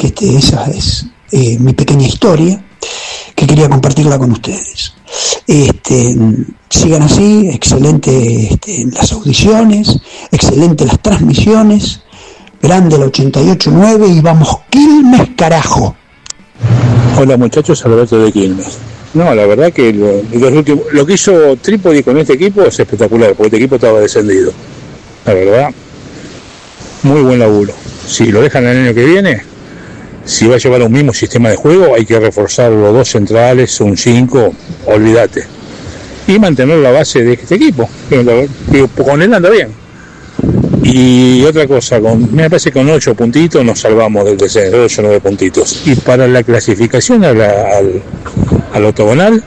que esa es mi pequeña historia, que quería compartirla con ustedes. Sigan así, excelente las audiciones, excelente las transmisiones, grande la 88.9 y vamos Quilmes, carajo. Hola muchachos, Alberto de Quilmes. No, la verdad que lo que hizo Trípoli con este equipo es espectacular, porque este equipo estaba descendido. La verdad, muy buen laburo. Si lo dejan el año que viene, si va a llevar un mismo sistema de juego, hay que reforzar los 2 centrales, un 5, olvídate. Y mantener la base de este equipo, que con él anda bien. Y otra cosa, me parece que con 8 puntitos nos salvamos del descenso, 8 o 9 puntitos. Y para la clasificación al octogonal,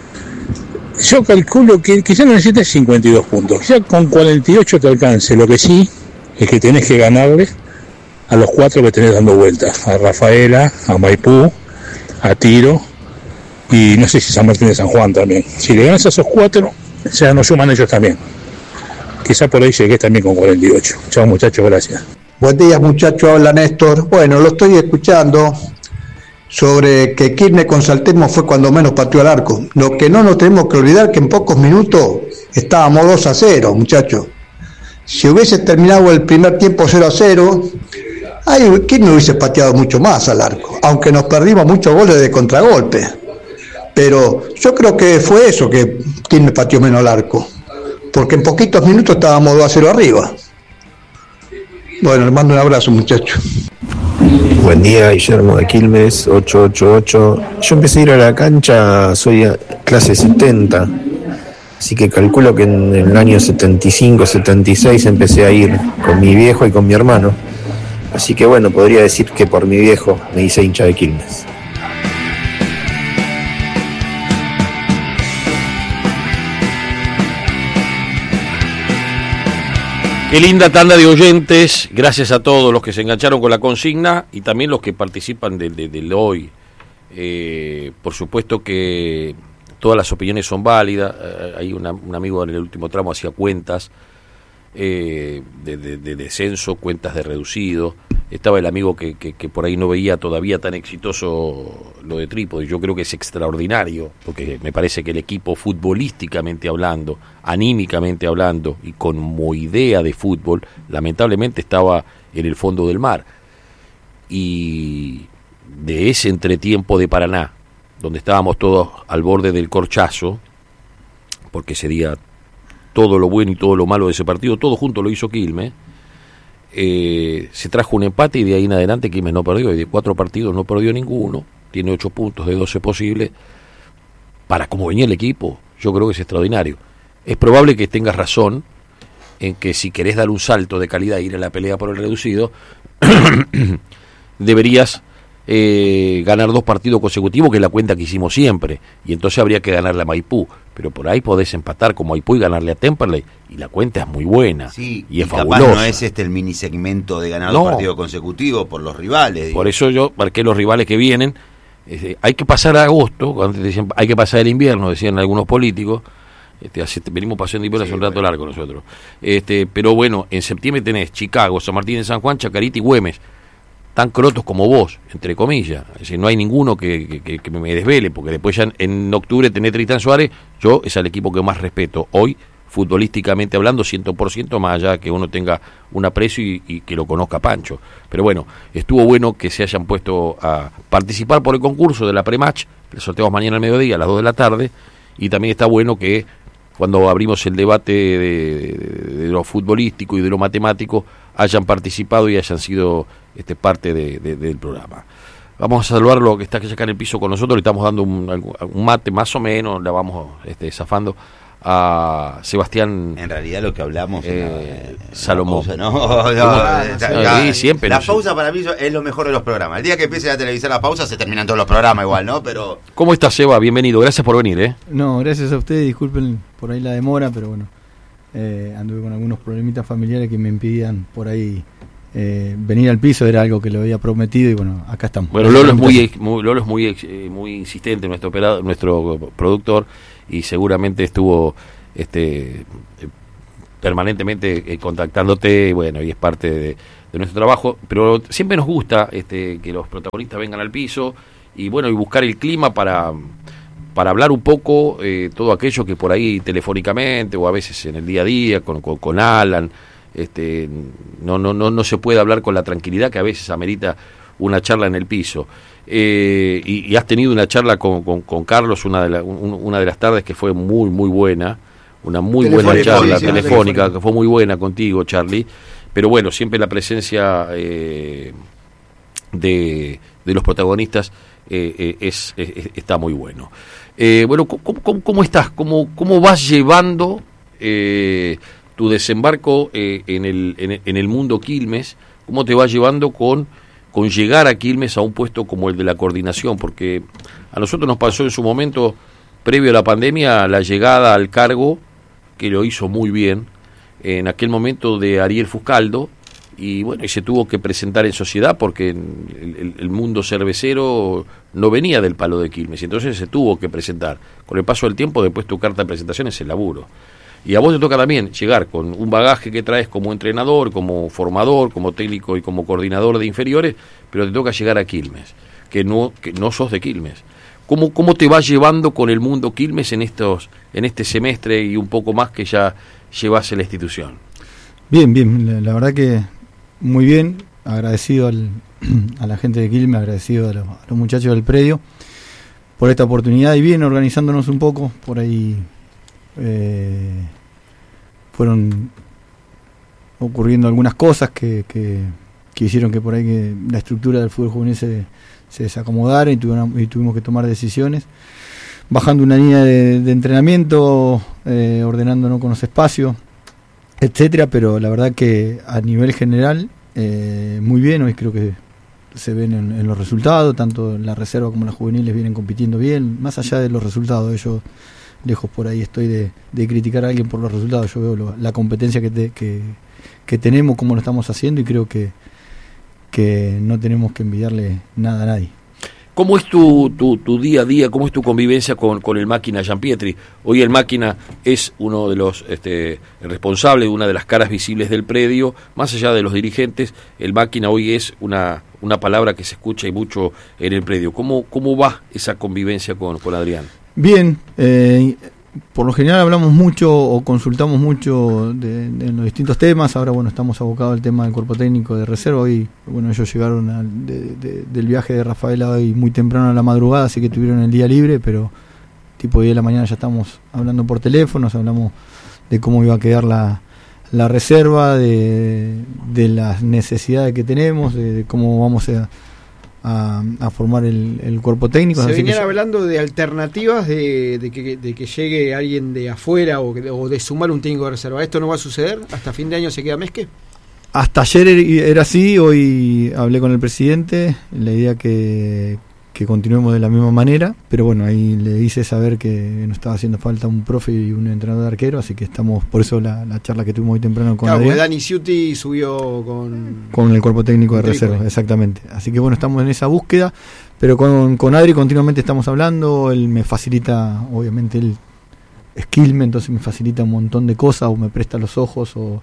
yo calculo que ya no necesitas 52 puntos, ya con 48 te alcance. Lo que sí es que tenés que ganarle a los 4 que tenés dando vueltas, a Rafaela, a Maipú, a Tiro y no sé si San Martín de San Juan también. Si le ganas a esos 4, ya nos suman ellos también. Quizá por ahí llegué también con 48. Chao muchachos, gracias. Buen día muchachos, habla Néstor. Bueno, lo estoy escuchando sobre que Quilmes con Saltemo fue cuando menos pateó al arco. Lo que no nos tenemos que olvidar que en pocos minutos estábamos 2-0, muchachos. Si hubiese terminado el primer tiempo 0-0, Quilmes hubiese pateado mucho más al arco, aunque nos perdimos muchos goles de contragolpe. Pero yo creo que fue eso, que Quilmes pateó menos al arco, porque en poquitos minutos estábamos 2-0 arriba. Bueno, les mando un abrazo, muchachos. Buen día, Guillermo de Quilmes, 888. Yo empecé a ir a la cancha, soy clase 70, así que calculo que en el año 75, 76 empecé a ir con mi viejo y con mi hermano. Así que bueno, podría decir que por mi viejo me hice hincha de Quilmes. Qué linda tanda de oyentes, gracias a todos los que se engancharon con la consigna y también los que participan del hoy. Por supuesto que todas las opiniones son válidas. Hay un amigo en el último tramo hacía cuentas de descenso, cuentas de reducido. Estaba el amigo que por ahí no veía todavía tan exitoso lo de Trípoli. Yo creo que es extraordinario, porque me parece que el equipo, futbolísticamente hablando, anímicamente hablando y como idea de fútbol, lamentablemente estaba en el fondo del mar. Y de ese entretiempo de Paraná, donde estábamos todos al borde del corchazo, porque ese día todo lo bueno y todo lo malo de ese partido, todo junto lo hizo Quilmes, se trajo un empate y de ahí en adelante Quilmes no perdió, y de 4 partidos no perdió ninguno, tiene 8 puntos de 12 posibles. Para cómo venía el equipo, yo creo que es extraordinario. Es probable que tengas razón en que si querés dar un salto de calidad e ir a la pelea por el reducido, deberías ganar 2 partidos consecutivos, que es la cuenta que hicimos siempre, y entonces habría que ganarle a Maipú, pero por ahí podés empatar con Maipú y ganarle a Temperley, y la cuenta es muy buena, sí, y es capaz fabulosa. No es el mini segmento de ganar 2 partidos consecutivos por los rivales. Digo. Por eso yo marqué los rivales que vienen. Hay que pasar a agosto, cuando te decían, hay que pasar el invierno, decían algunos políticos. Venimos pasando invierno hace un rato largo nosotros. Pero bueno, en septiembre tenés Chicago, San Martín de San Juan, Chacarita y Güemes, tan crotos como vos, entre comillas. Es decir, no hay ninguno que me desvele, porque después ya en octubre tenés Tristán Suárez. Yo es el equipo que más respeto hoy, futbolísticamente hablando, 100%, más allá que uno tenga un aprecio y que lo conozca Pancho. Pero bueno, estuvo bueno que se hayan puesto a participar por el concurso de la pre-match, que sorteamos mañana al mediodía a las 2 de la tarde, y también está bueno que cuando abrimos el debate de lo futbolístico y de lo matemático, hayan participado y hayan sido parte del programa. Vamos a saludar lo que está acá en el piso con nosotros, le estamos dando un mate más o menos, la vamos zafando a Sebastián. En realidad lo que hablamos Salomón. Sí, siempre. La pausa para mí es lo mejor de los programas. El día que empiece a televisar la pausa se terminan todos los programas igual, ¿no? Pero ¿cómo estás, Seba? Bienvenido, gracias por venir, No, gracias a ustedes, disculpen por ahí la demora, pero bueno, anduve con algunos problemitas familiares que me impidían por ahí venir al piso, era algo que le había prometido y bueno, acá estamos. Bueno, Lolo es muy insistente, nuestro productor, y seguramente estuvo permanentemente contactándote, bueno, y es parte de nuestro trabajo, pero siempre nos gusta que los protagonistas vengan al piso y bueno, y buscar el clima para hablar un poco todo aquello que por ahí telefónicamente o a veces en el día a día con Alan no se puede hablar con la tranquilidad que a veces amerita una charla en el piso. Y has tenido una charla con Carlos una de las tardes que fue muy muy buena, una muy buena charla telefónica que fue muy buena contigo, Charlie, pero bueno, siempre la presencia de los protagonistas está muy bueno. Bueno, ¿cómo estás? ¿Cómo vas llevando tu desembarco en el mundo Quilmes? ¿Cómo te vas llevando con llegar a Quilmes a un puesto como el de la coordinación? Porque a nosotros nos pasó en su momento, previo a la pandemia, la llegada al cargo, que lo hizo muy bien, en aquel momento de Ariel Fuscaldo, y bueno, y se tuvo que presentar en sociedad porque el mundo cervecero no venía del palo de Quilmes, y entonces se tuvo que presentar. Con el paso del tiempo, después tu carta de presentación es el laburo. Y a vos te toca también llegar con un bagaje que traes como entrenador, como formador, como técnico y como coordinador de inferiores, pero te toca llegar a Quilmes, que no sos de Quilmes. ¿Cómo te vas llevando con el mundo Quilmes en este semestre y un poco más que ya llevas en la institución? Bien, la verdad que muy bien, agradecido a la gente de Quilmes, agradecido a los muchachos del predio por esta oportunidad y bien organizándonos un poco, por ahí fueron ocurriendo algunas cosas que hicieron que por ahí que la estructura del fútbol juvenil se desacomodara y tuvimos que tomar decisiones, bajando una línea de entrenamiento, ordenándonos con los espacios, etcétera, pero la verdad que a nivel general muy bien. Hoy creo que se ven en los resultados, tanto la reserva como las juveniles vienen compitiendo bien, más allá de los resultados. Yo lejos por ahí estoy de criticar a alguien por los resultados. Yo veo la competencia que tenemos, cómo lo estamos haciendo, y creo que no tenemos que envidiarle nada a nadie. ¿Cómo es tu día a día? ¿Cómo es tu convivencia con el Máquina Giampietri? Hoy el Máquina es uno de los responsables, una de las caras visibles del predio, más allá de los dirigentes. El Máquina hoy es una palabra que se escucha y mucho en el predio. ¿Cómo va esa convivencia con Adrián? Bien, por lo general hablamos mucho o consultamos mucho en los distintos temas. Ahora, bueno, estamos abocados al tema del cuerpo técnico de reserva. Hoy, bueno, ellos llegaron del viaje de Rafaela hoy muy temprano a la madrugada, así que tuvieron el día libre, pero tipo 10 de la mañana ya estamos hablando por teléfono, hablamos de cómo iba a quedar la reserva, de las necesidades que tenemos, de cómo vamos a formar el cuerpo técnico. Se así venían hablando de alternativas de que llegue alguien de afuera o de sumar un técnico de reserva. ¿Esto no va a suceder? ¿Hasta fin de año se queda Mesque? Hasta ayer era así. Hoy hablé con el presidente, la idea que continuemos de la misma manera, pero bueno, ahí le hice saber que nos estaba haciendo falta un profe y un entrenador de arquero, así que estamos, por eso la charla que tuvimos hoy temprano con Adrián. Dani Ciuti subió con el cuerpo técnico de reserva, exactamente. Así que bueno, estamos en esa búsqueda, pero con Adri continuamente estamos hablando. Él me facilita, obviamente él es Quilmes, entonces me facilita un montón de cosas, o me presta los ojos, o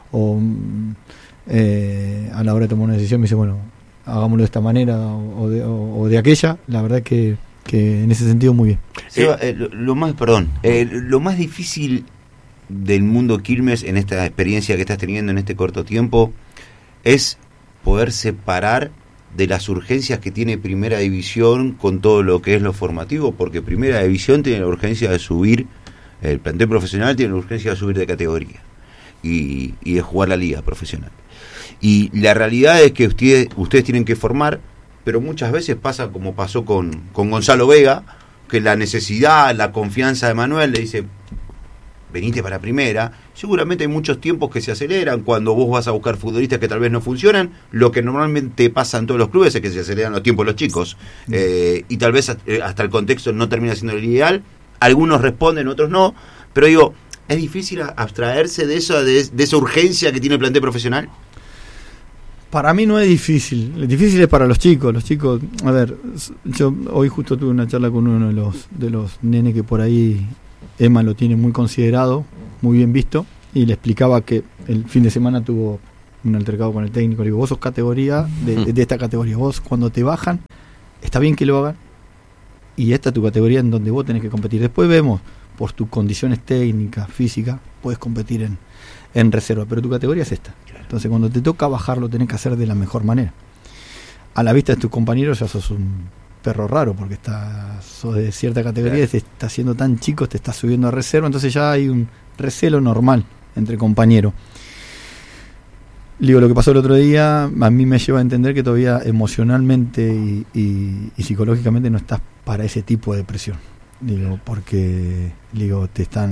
a la hora de tomar una decisión me dice, bueno, hagámoslo de esta manera o de aquella. La verdad que en ese sentido muy bien. Seba, lo más difícil del mundo Quilmes en esta experiencia que estás teniendo en este corto tiempo es poder separar de las urgencias que tiene Primera División con todo lo que es lo formativo, porque Primera División tiene la urgencia de subir, el plantel profesional tiene la urgencia de subir de categoría y de jugar la liga profesional. Y la realidad es que ustedes tienen que formar, pero muchas veces pasa como pasó con Gonzalo Vega, que la necesidad, la confianza de Manuel le dice, venite para Primera. Seguramente hay muchos tiempos que se aceleran cuando vos vas a buscar futbolistas que tal vez no funcionan. Lo que normalmente pasa en todos los clubes es que se aceleran los tiempos de los chicos, y tal vez hasta el contexto no termina siendo el ideal. Algunos responden, otros no, pero digo, ¿es difícil abstraerse de esa urgencia que tiene el plantel profesional? Para mí no es difícil. Lo difícil es para los chicos. Los chicos, a ver, yo hoy justo tuve una charla con uno de los nenes que por ahí Emma lo tiene muy considerado, muy bien visto, y le explicaba que el fin de semana tuvo un altercado con el técnico. Le digo, vos sos categoría de esta categoría, vos cuando te bajan, está bien que lo hagan, y esta es tu categoría en donde vos tenés que competir. Después vemos, por tus condiciones técnicas, físicas, puedes competir en reserva, pero tu categoría es esta. Entonces cuando te toca bajarlo tenés que hacer de la mejor manera. A la vista de tus compañeros ya sos un perro raro, porque sos de cierta categoría, te estás siendo tan chico, te estás subiendo a reserva, entonces ya hay un recelo normal entre compañeros. Digo, lo que pasó el otro día a mí me lleva a entender que todavía emocionalmente y psicológicamente no estás para ese tipo de presión. Digo, porque no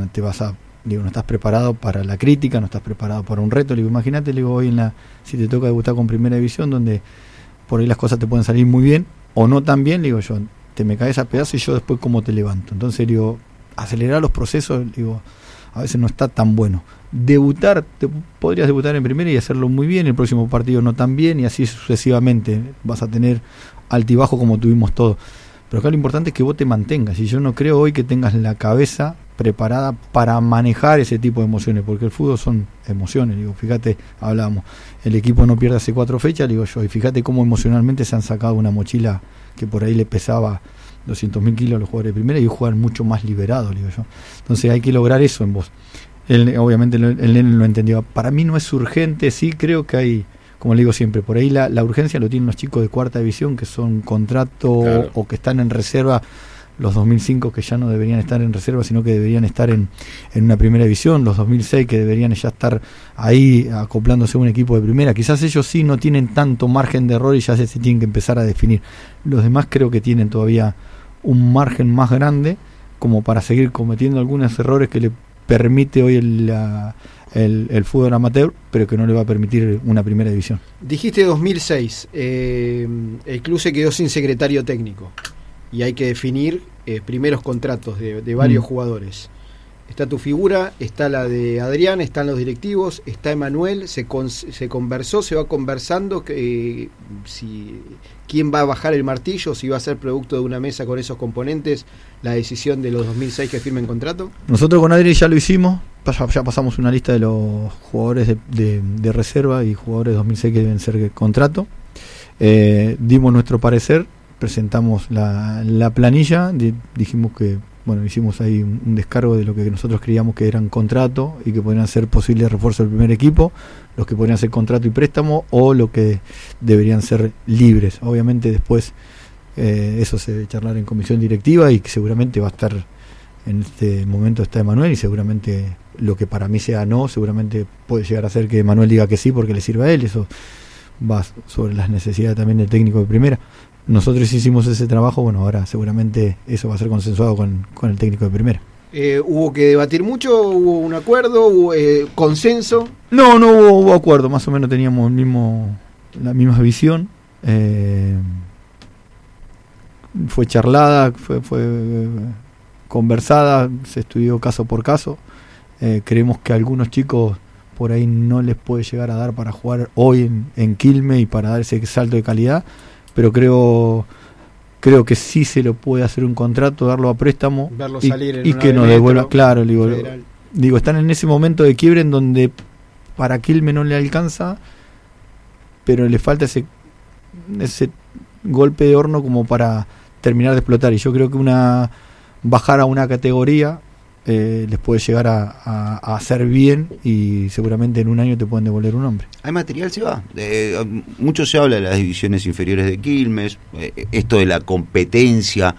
estás preparado para la crítica, no estás preparado para un reto. Digo, imagínate, hoy si te toca debutar con Primera División, donde por ahí las cosas te pueden salir muy bien o no tan bien, digo yo, te me caes a pedazos y yo después cómo te levanto. Entonces digo, acelerar los procesos, digo, a veces no está tan bueno. Debutar, podrías debutar en primera y hacerlo muy bien, el próximo partido no tan bien, y así sucesivamente vas a tener altibajo como tuvimos todos. Pero acá lo importante es que vos te mantengas, y yo no creo hoy que tengas la cabeza preparada para manejar ese tipo de emociones, porque el fútbol son emociones. Digo, fíjate, hablábamos, el equipo no pierde hace 4 fechas, digo yo, y fíjate cómo emocionalmente se han sacado una mochila que por ahí le pesaba 200.000 kilos a los jugadores de primera, y juegan mucho más liberados, digo yo. Entonces hay que lograr eso en vos. Obviamente el nene lo entendió. Para mí no es urgente, sí creo que hay, como le digo siempre, por ahí la urgencia lo tienen los chicos de cuarta división que son contrato, claro, o que están en reserva, los 2005 que ya no deberían estar en reserva, sino que deberían estar en una primera división, los 2006 que deberían ya estar ahí acoplándose a un equipo de primera. Quizás ellos sí no tienen tanto margen de error y ya se tienen que empezar a definir. Los demás creo que tienen todavía un margen más grande como para seguir cometiendo algunos errores que le permite hoy el fútbol amateur, pero que no le va a permitir una primera división. Dijiste 2006, el club se quedó sin secretario técnico y hay que definir primeros contratos de varios jugadores. Está tu figura, está la de Adrián, están los directivos, está Emanuel, se conversó, se va conversando quién va a bajar el martillo, si va a ser producto de una mesa con esos componentes, la decisión de los 2006 que firmen contrato. Nosotros con Adrián ya lo hicimos, ya pasamos una lista de los jugadores de reserva y jugadores de 2006 que deben ser contrato. Dimos nuestro parecer, presentamos la planilla, dijimos que hicimos ahí un descargo de lo que nosotros creíamos que eran contrato y que podrían ser posibles refuerzos del primer equipo, los que podrían ser contrato y préstamo o lo que deberían ser libres. Obviamente después eso se debe charlar en comisión directiva y que seguramente va a estar, en este momento está Emanuel, y seguramente lo que para mí sea no, seguramente puede llegar a ser que Emanuel diga que sí porque le sirve a él. Eso va sobre las necesidades también del técnico de primera. Nosotros hicimos ese trabajo, ahora seguramente eso va a ser consensuado con el técnico de primera. ¿Hubo que debatir mucho? ¿Hubo un acuerdo? ¿Hubo consenso? No hubo acuerdo, más o menos teníamos la misma visión. Fue charlada, fue conversada, se estudió caso por caso. Creemos que a algunos chicos por ahí no les puede llegar a dar para jugar hoy en Quilmes y para dar ese salto de calidad, pero creo que sí se lo puede hacer un contrato, darlo a préstamo, verlo salir y que nos devuelva. Claro, digo, están en ese momento de quiebre en donde para Quilmes no le alcanza, pero le falta ese golpe de horno como para terminar de explotar, y yo creo que bajar a una categoría les puede llegar a hacer bien, y seguramente en un año te pueden devolver un hombre. ¿Hay material, se va? Mucho se habla de las divisiones inferiores de Quilmes, esto de la competencia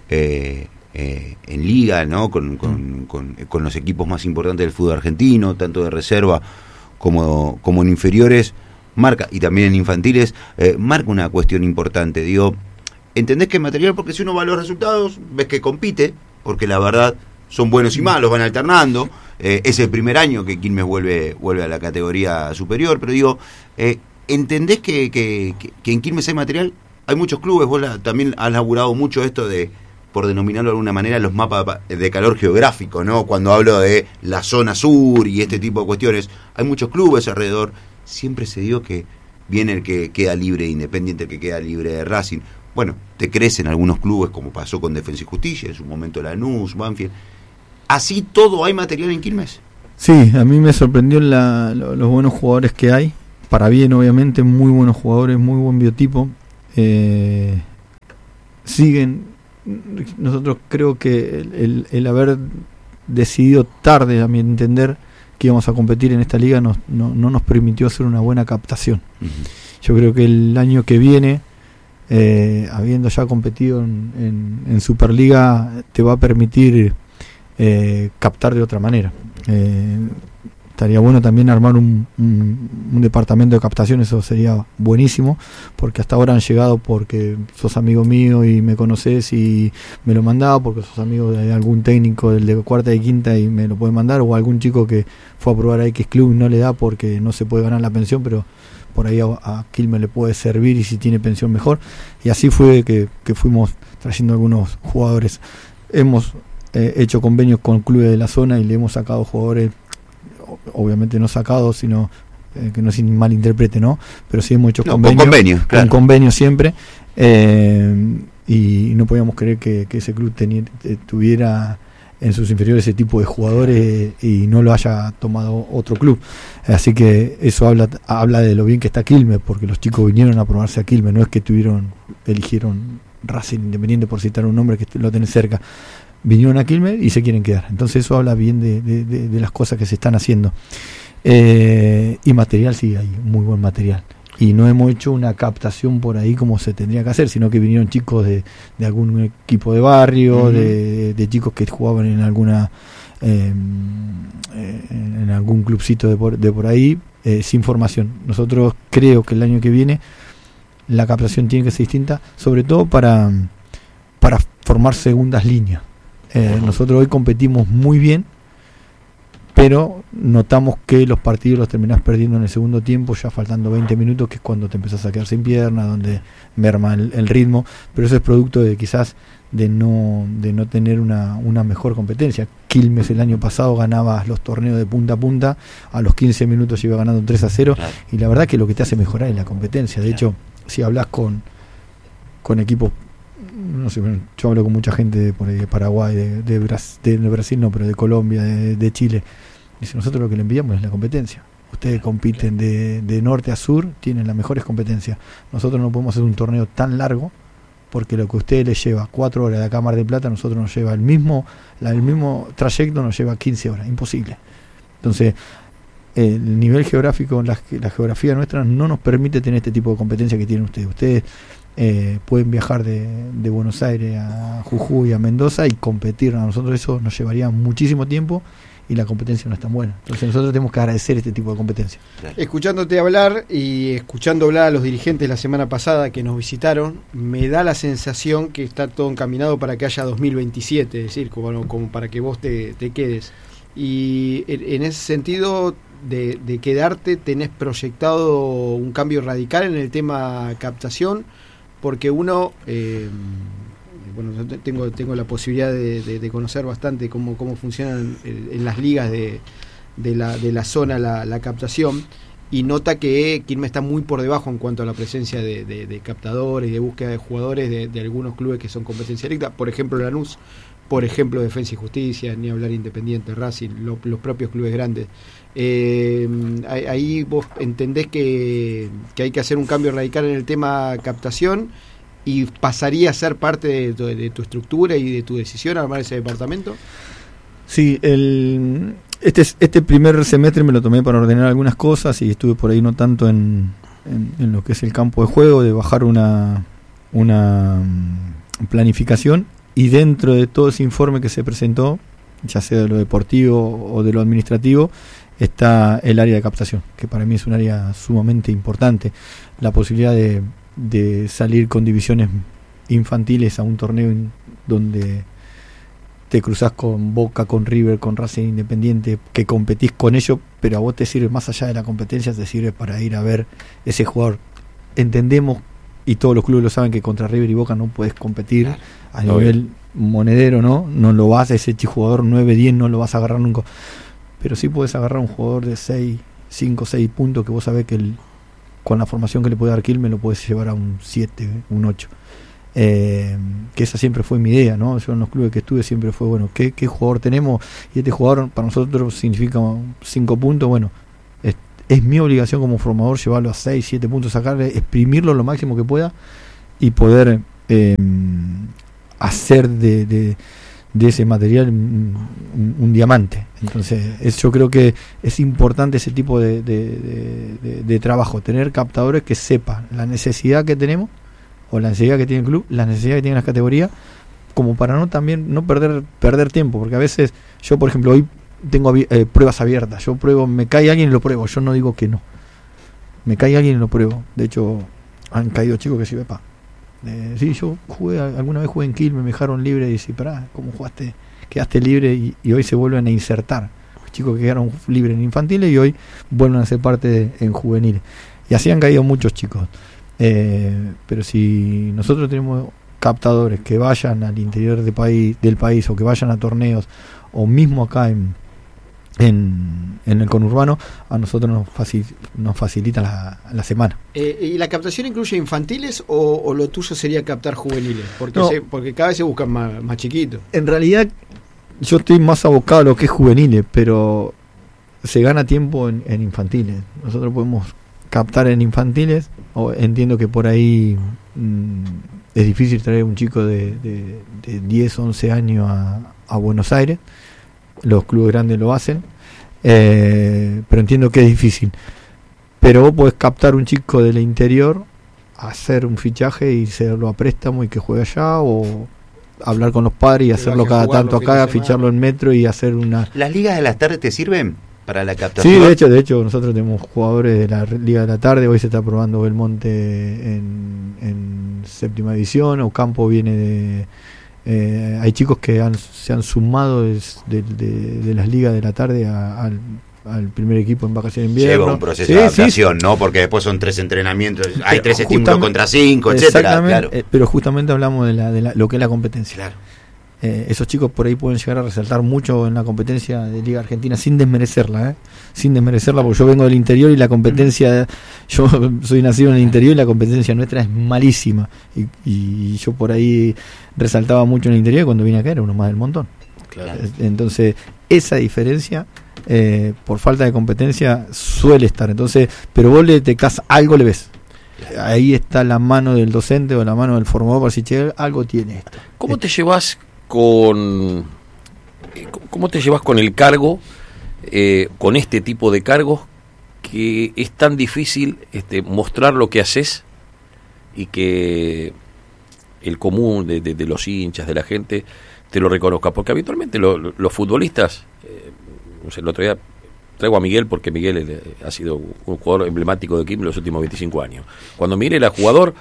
en liga, ¿no? Con los equipos más importantes del fútbol argentino, tanto de reserva como en inferiores, marca, y también en infantiles, marca una cuestión importante. Digo, ¿entendés que hay material? Porque si uno va a los resultados, ves que compite, porque la verdad son buenos y malos, van alternando. Es el primer año que Quilmes vuelve a la categoría superior, pero digo, ¿entendés que en Quilmes hay material? Hay muchos clubes, vos también has laburado mucho esto de, por denominarlo de alguna manera, los mapas de calor geográfico, ¿no? Cuando hablo de la zona sur y este tipo de cuestiones, hay muchos clubes alrededor. Siempre se dio que viene el que queda libre de Independiente, el que queda libre de Racing. Bueno, te crecen algunos clubes, como pasó con Defensa y Justicia, en su momento Lanús, Banfield. ¿Así todo hay material en Quilmes? Sí, a mí me sorprendió los buenos jugadores que hay, para bien obviamente, muy buenos jugadores, muy buen biotipo. Siguen, nosotros creo que el haber decidido tarde, a mi entender, que íbamos a competir en esta liga no nos permitió hacer una buena captación. Yo creo que el año que viene, habiendo ya competido en Superliga, te va a permitir captar de otra manera. Estaría bueno también armar un departamento de captación, eso sería buenísimo, porque hasta ahora han llegado porque sos amigo mío y me conocés y me lo mandaba, porque sos amigo de algún técnico del de cuarta y quinta y me lo puede mandar, o algún chico que fue a probar a X Club y no le da porque no se puede ganar la pensión, pero por ahí a Quilmes le puede servir y si tiene pensión mejor. Y así fue que fuimos trayendo algunos jugadores. Hemos hecho convenios con clubes de la zona y le hemos sacado jugadores, obviamente no sacados, sino que no se malinterprete, ¿no? Pero sí hemos hecho convenios, claro. Con convenios siempre, y no podíamos creer que ese club tuviera en sus inferiores ese tipo de jugadores y no lo haya tomado otro club. Así que eso habla de lo bien que está Quilmes, porque los chicos vinieron a probarse a Quilmes, no es que eligieron Racing Independiente por citar un nombre que lo tenés cerca. Vinieron a Quilmes y se quieren quedar. Entonces eso habla bien de las cosas que se están haciendo. Y material, sí, hay muy buen material. Y no hemos hecho una captación por ahí como se tendría que hacer, sino que vinieron chicos de algún equipo de barrio, de chicos que jugaban en alguna en algún clubcito de por ahí, sin formación. Nosotros creo que el año que viene la captación tiene que ser distinta, sobre todo para formar segundas líneas. Nosotros hoy competimos muy bien, pero notamos que los partidos los terminás perdiendo en el segundo tiempo, ya faltando 20 minutos, que es cuando te empezás a quedar sin pierna, donde merma el ritmo, pero eso es producto de quizás de no tener una mejor competencia. Quilmes el año pasado ganaba los torneos de punta a punta, a los 15 minutos iba ganando 3-0, y la verdad que lo que te hace mejorar es la competencia. De hecho, si hablas con equipos, no sé, yo hablo con mucha gente de Paraguay, de Brasil no, pero de Colombia, de Chile. Dice, nosotros lo que le enviamos es la competencia. Ustedes compiten de norte a sur, tienen las mejores competencias. Nosotros no podemos hacer un torneo tan largo, porque lo que a ustedes les lleva 4 horas de acá a Mar del Plata, a nosotros nos lleva el mismo trayecto, nos lleva 15 horas, imposible. Entonces, el nivel geográfico, la geografía nuestra no nos permite tener este tipo de competencia que tienen ustedes. Ustedes pueden viajar de Buenos Aires a Jujuy, a Mendoza y competir. A nosotros eso nos llevaría muchísimo tiempo y la competencia no es tan buena. Entonces nosotros tenemos que agradecer este tipo de competencia. Escuchándote hablar y escuchando hablar a los dirigentes la semana pasada que nos visitaron, me da la sensación que está todo encaminado para que haya 2027, es decir, como para que vos te quedes. Y en ese sentido de quedarte, ¿tenés proyectado un cambio radical en el tema captación? Porque uno, yo tengo la posibilidad de conocer bastante cómo funcionan en las ligas de la zona la captación, y nota que Quilmes está muy por debajo en cuanto a la presencia de captadores y de búsqueda de jugadores de algunos clubes que son competencia directa, por ejemplo Lanús, por ejemplo Defensa y Justicia, ni hablar Independiente, Racing, los propios clubes grandes. Ahí vos entendés que hay que hacer un cambio radical en el tema captación y pasaría a ser parte de tu estructura y de tu decisión armar ese departamento. Sí, este primer semestre me lo tomé para ordenar algunas cosas y estuve por ahí no tanto en lo que es el campo de juego, de bajar una planificación, y dentro de todo ese informe que se presentó, ya sea de lo deportivo o de lo administrativo, está el área de captación, que para mí es un área sumamente importante. La posibilidad de salir con divisiones infantiles a un torneo donde te cruzás con Boca, con River, con Racing Independiente, que competís con ellos, pero a vos te sirve más allá de la competencia, te sirve para ir a ver ese jugador. Entendemos, y todos los clubes lo saben, que contra River y Boca no puedes competir a nivel monedero, no lo vas, ese jugador 9-10 no lo vas a agarrar nunca, pero sí puedes agarrar un jugador de 5, 6 puntos que vos sabés que con la formación que le puede dar Quilmes lo puedes llevar a un 7, un 8. que esa siempre fue mi idea, ¿no? Yo en los clubes que estuve siempre fue, bueno, ¿qué jugador tenemos? Y este jugador para nosotros significa 5 puntos, bueno, es mi obligación como formador llevarlo a 6, 7 puntos, sacarle, exprimirlo lo máximo que pueda y poder hacer de ese material un diamante. Entonces yo creo que es importante ese tipo de trabajo, tener captadores que sepan la necesidad que tenemos, o la necesidad que tiene el club, la necesidad que tiene las categorías, como para no perder tiempo, porque a veces yo, por ejemplo, hoy tengo pruebas abiertas, yo pruebo, me cae alguien y lo pruebo, yo no digo que no, me cae alguien y lo pruebo. De hecho han caído chicos que sí, sí, yo alguna vez jugué en Quilmes, me dejaron libre y decís, pará, ¿cómo jugaste? Quedaste libre y hoy se vuelven a insertar, chicos que quedaron libres en infantiles y hoy vuelven a ser parte en juveniles, y así han caído muchos chicos. Pero si nosotros tenemos captadores que vayan al interior del país o que vayan a torneos o mismo acá en el conurbano, a nosotros nos facilita la semana. ¿Y la captación incluye infantiles o lo tuyo sería captar juveniles? Porque, no, porque cada vez se buscan más chiquitos. En realidad yo estoy más abocado a lo que es juveniles, pero se gana tiempo en infantiles. Nosotros podemos captar en infantiles, o entiendo que por ahí es difícil traer un chico de 10, 11 años a Buenos Aires. Los clubes grandes lo hacen, pero entiendo que es difícil. Pero vos podés captar un chico del interior, hacer un fichaje y hacerlo a préstamo y que juegue allá, o hablar con los padres y hacerlo cada tanto acá, ficharlo en Metro y hacer una... ¿Las ligas de las tardes te sirven para la captación? Sí, de hecho nosotros tenemos jugadores de la Liga de la Tarde. Hoy se está probando Belmonte en 7ª división, Ocampo viene de... hay chicos que se han sumado de las ligas de la tarde al primer equipo en vacaciones de invierno. Lleva un proceso de adaptación, ¿no? Porque después son 3 entrenamientos, hay 3 estímulos contra 5, etcétera. Claro. Pero justamente hablamos de lo que es la competencia. Claro. Esos chicos por ahí pueden llegar a resaltar mucho en la competencia de Liga Argentina, sin desmerecerla, porque yo vengo del interior y la competencia, yo soy nacido en el interior y la competencia nuestra es malísima, y yo por ahí resaltaba mucho en el interior, y cuando vine acá era uno más del montón. Claro. Entonces esa diferencia por falta de competencia suele estar. Entonces, pero vos le detectás algo, le ves. Ahí está la mano del docente o la mano del formador para decir, che, algo tiene esto. ¿Cómo te llevas con el cargo, con este tipo de cargos, que es tan difícil mostrar lo que haces y que el común de los hinchas, de la gente, te lo reconozca? Porque habitualmente los futbolistas, no sé, el otro día traigo a Miguel porque Miguel ha sido un jugador emblemático de Quilmes los últimos 25 años. Cuando Miguel era jugador,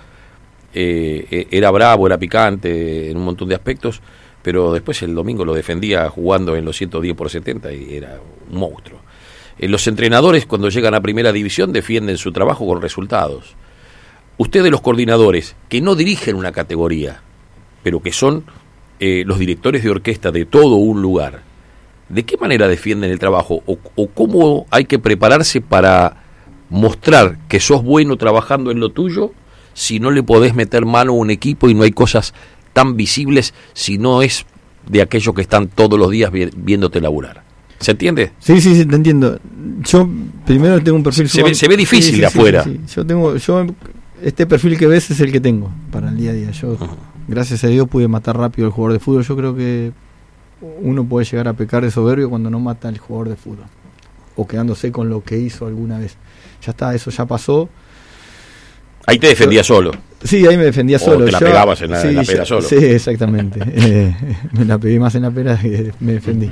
era bravo, era picante en un montón de aspectos, pero después el domingo lo defendía jugando en los 110/70 y era un monstruo. Los entrenadores, cuando llegan a primera división, defienden su trabajo con resultados. Ustedes, los coordinadores, que no dirigen una categoría, pero que son los directores de orquesta de todo un lugar, ¿de qué manera defienden el trabajo? ¿O cómo hay que prepararse para mostrar que sos bueno trabajando en lo tuyo, si no le podés meter mano a un equipo y no hay cosas tan visibles, si no es de aquellos que están todos los días viéndote laburar? ¿Se entiende? Sí, te entiendo. Yo primero tengo un perfil... Se ve difícil de afuera. Sí. Yo este perfil que ves es el que tengo para el día a día. Yo, gracias a Dios, pude matar rápido al jugador de fútbol. Yo creo que uno puede llegar a pecar de soberbio cuando no mata al jugador de fútbol, o quedándose con lo que hizo alguna vez. Ya está, eso ya pasó. Ahí te defendía solo. Sí, ahí me defendía solo. Te la pegabas en la pera solo. Sí, exactamente. Me la pegué más en la pera que me defendí.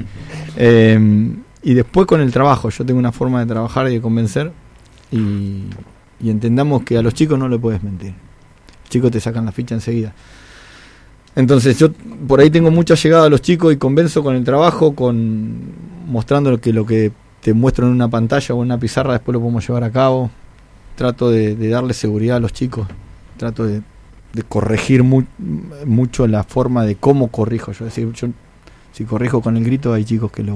Y después con el trabajo, yo tengo una forma de trabajar y de convencer, y entendamos que a los chicos no le puedes mentir. Los chicos te sacan la ficha enseguida. Entonces yo por ahí tengo mucha llegada a los chicos y convenzo con el trabajo, mostrando lo que te muestro en una pantalla o en una pizarra, después lo podemos llevar a cabo. Trato de darle seguridad a los chicos, trato de corregir mucho la forma de cómo corrijo. Yo si corrijo con el grito, hay chicos que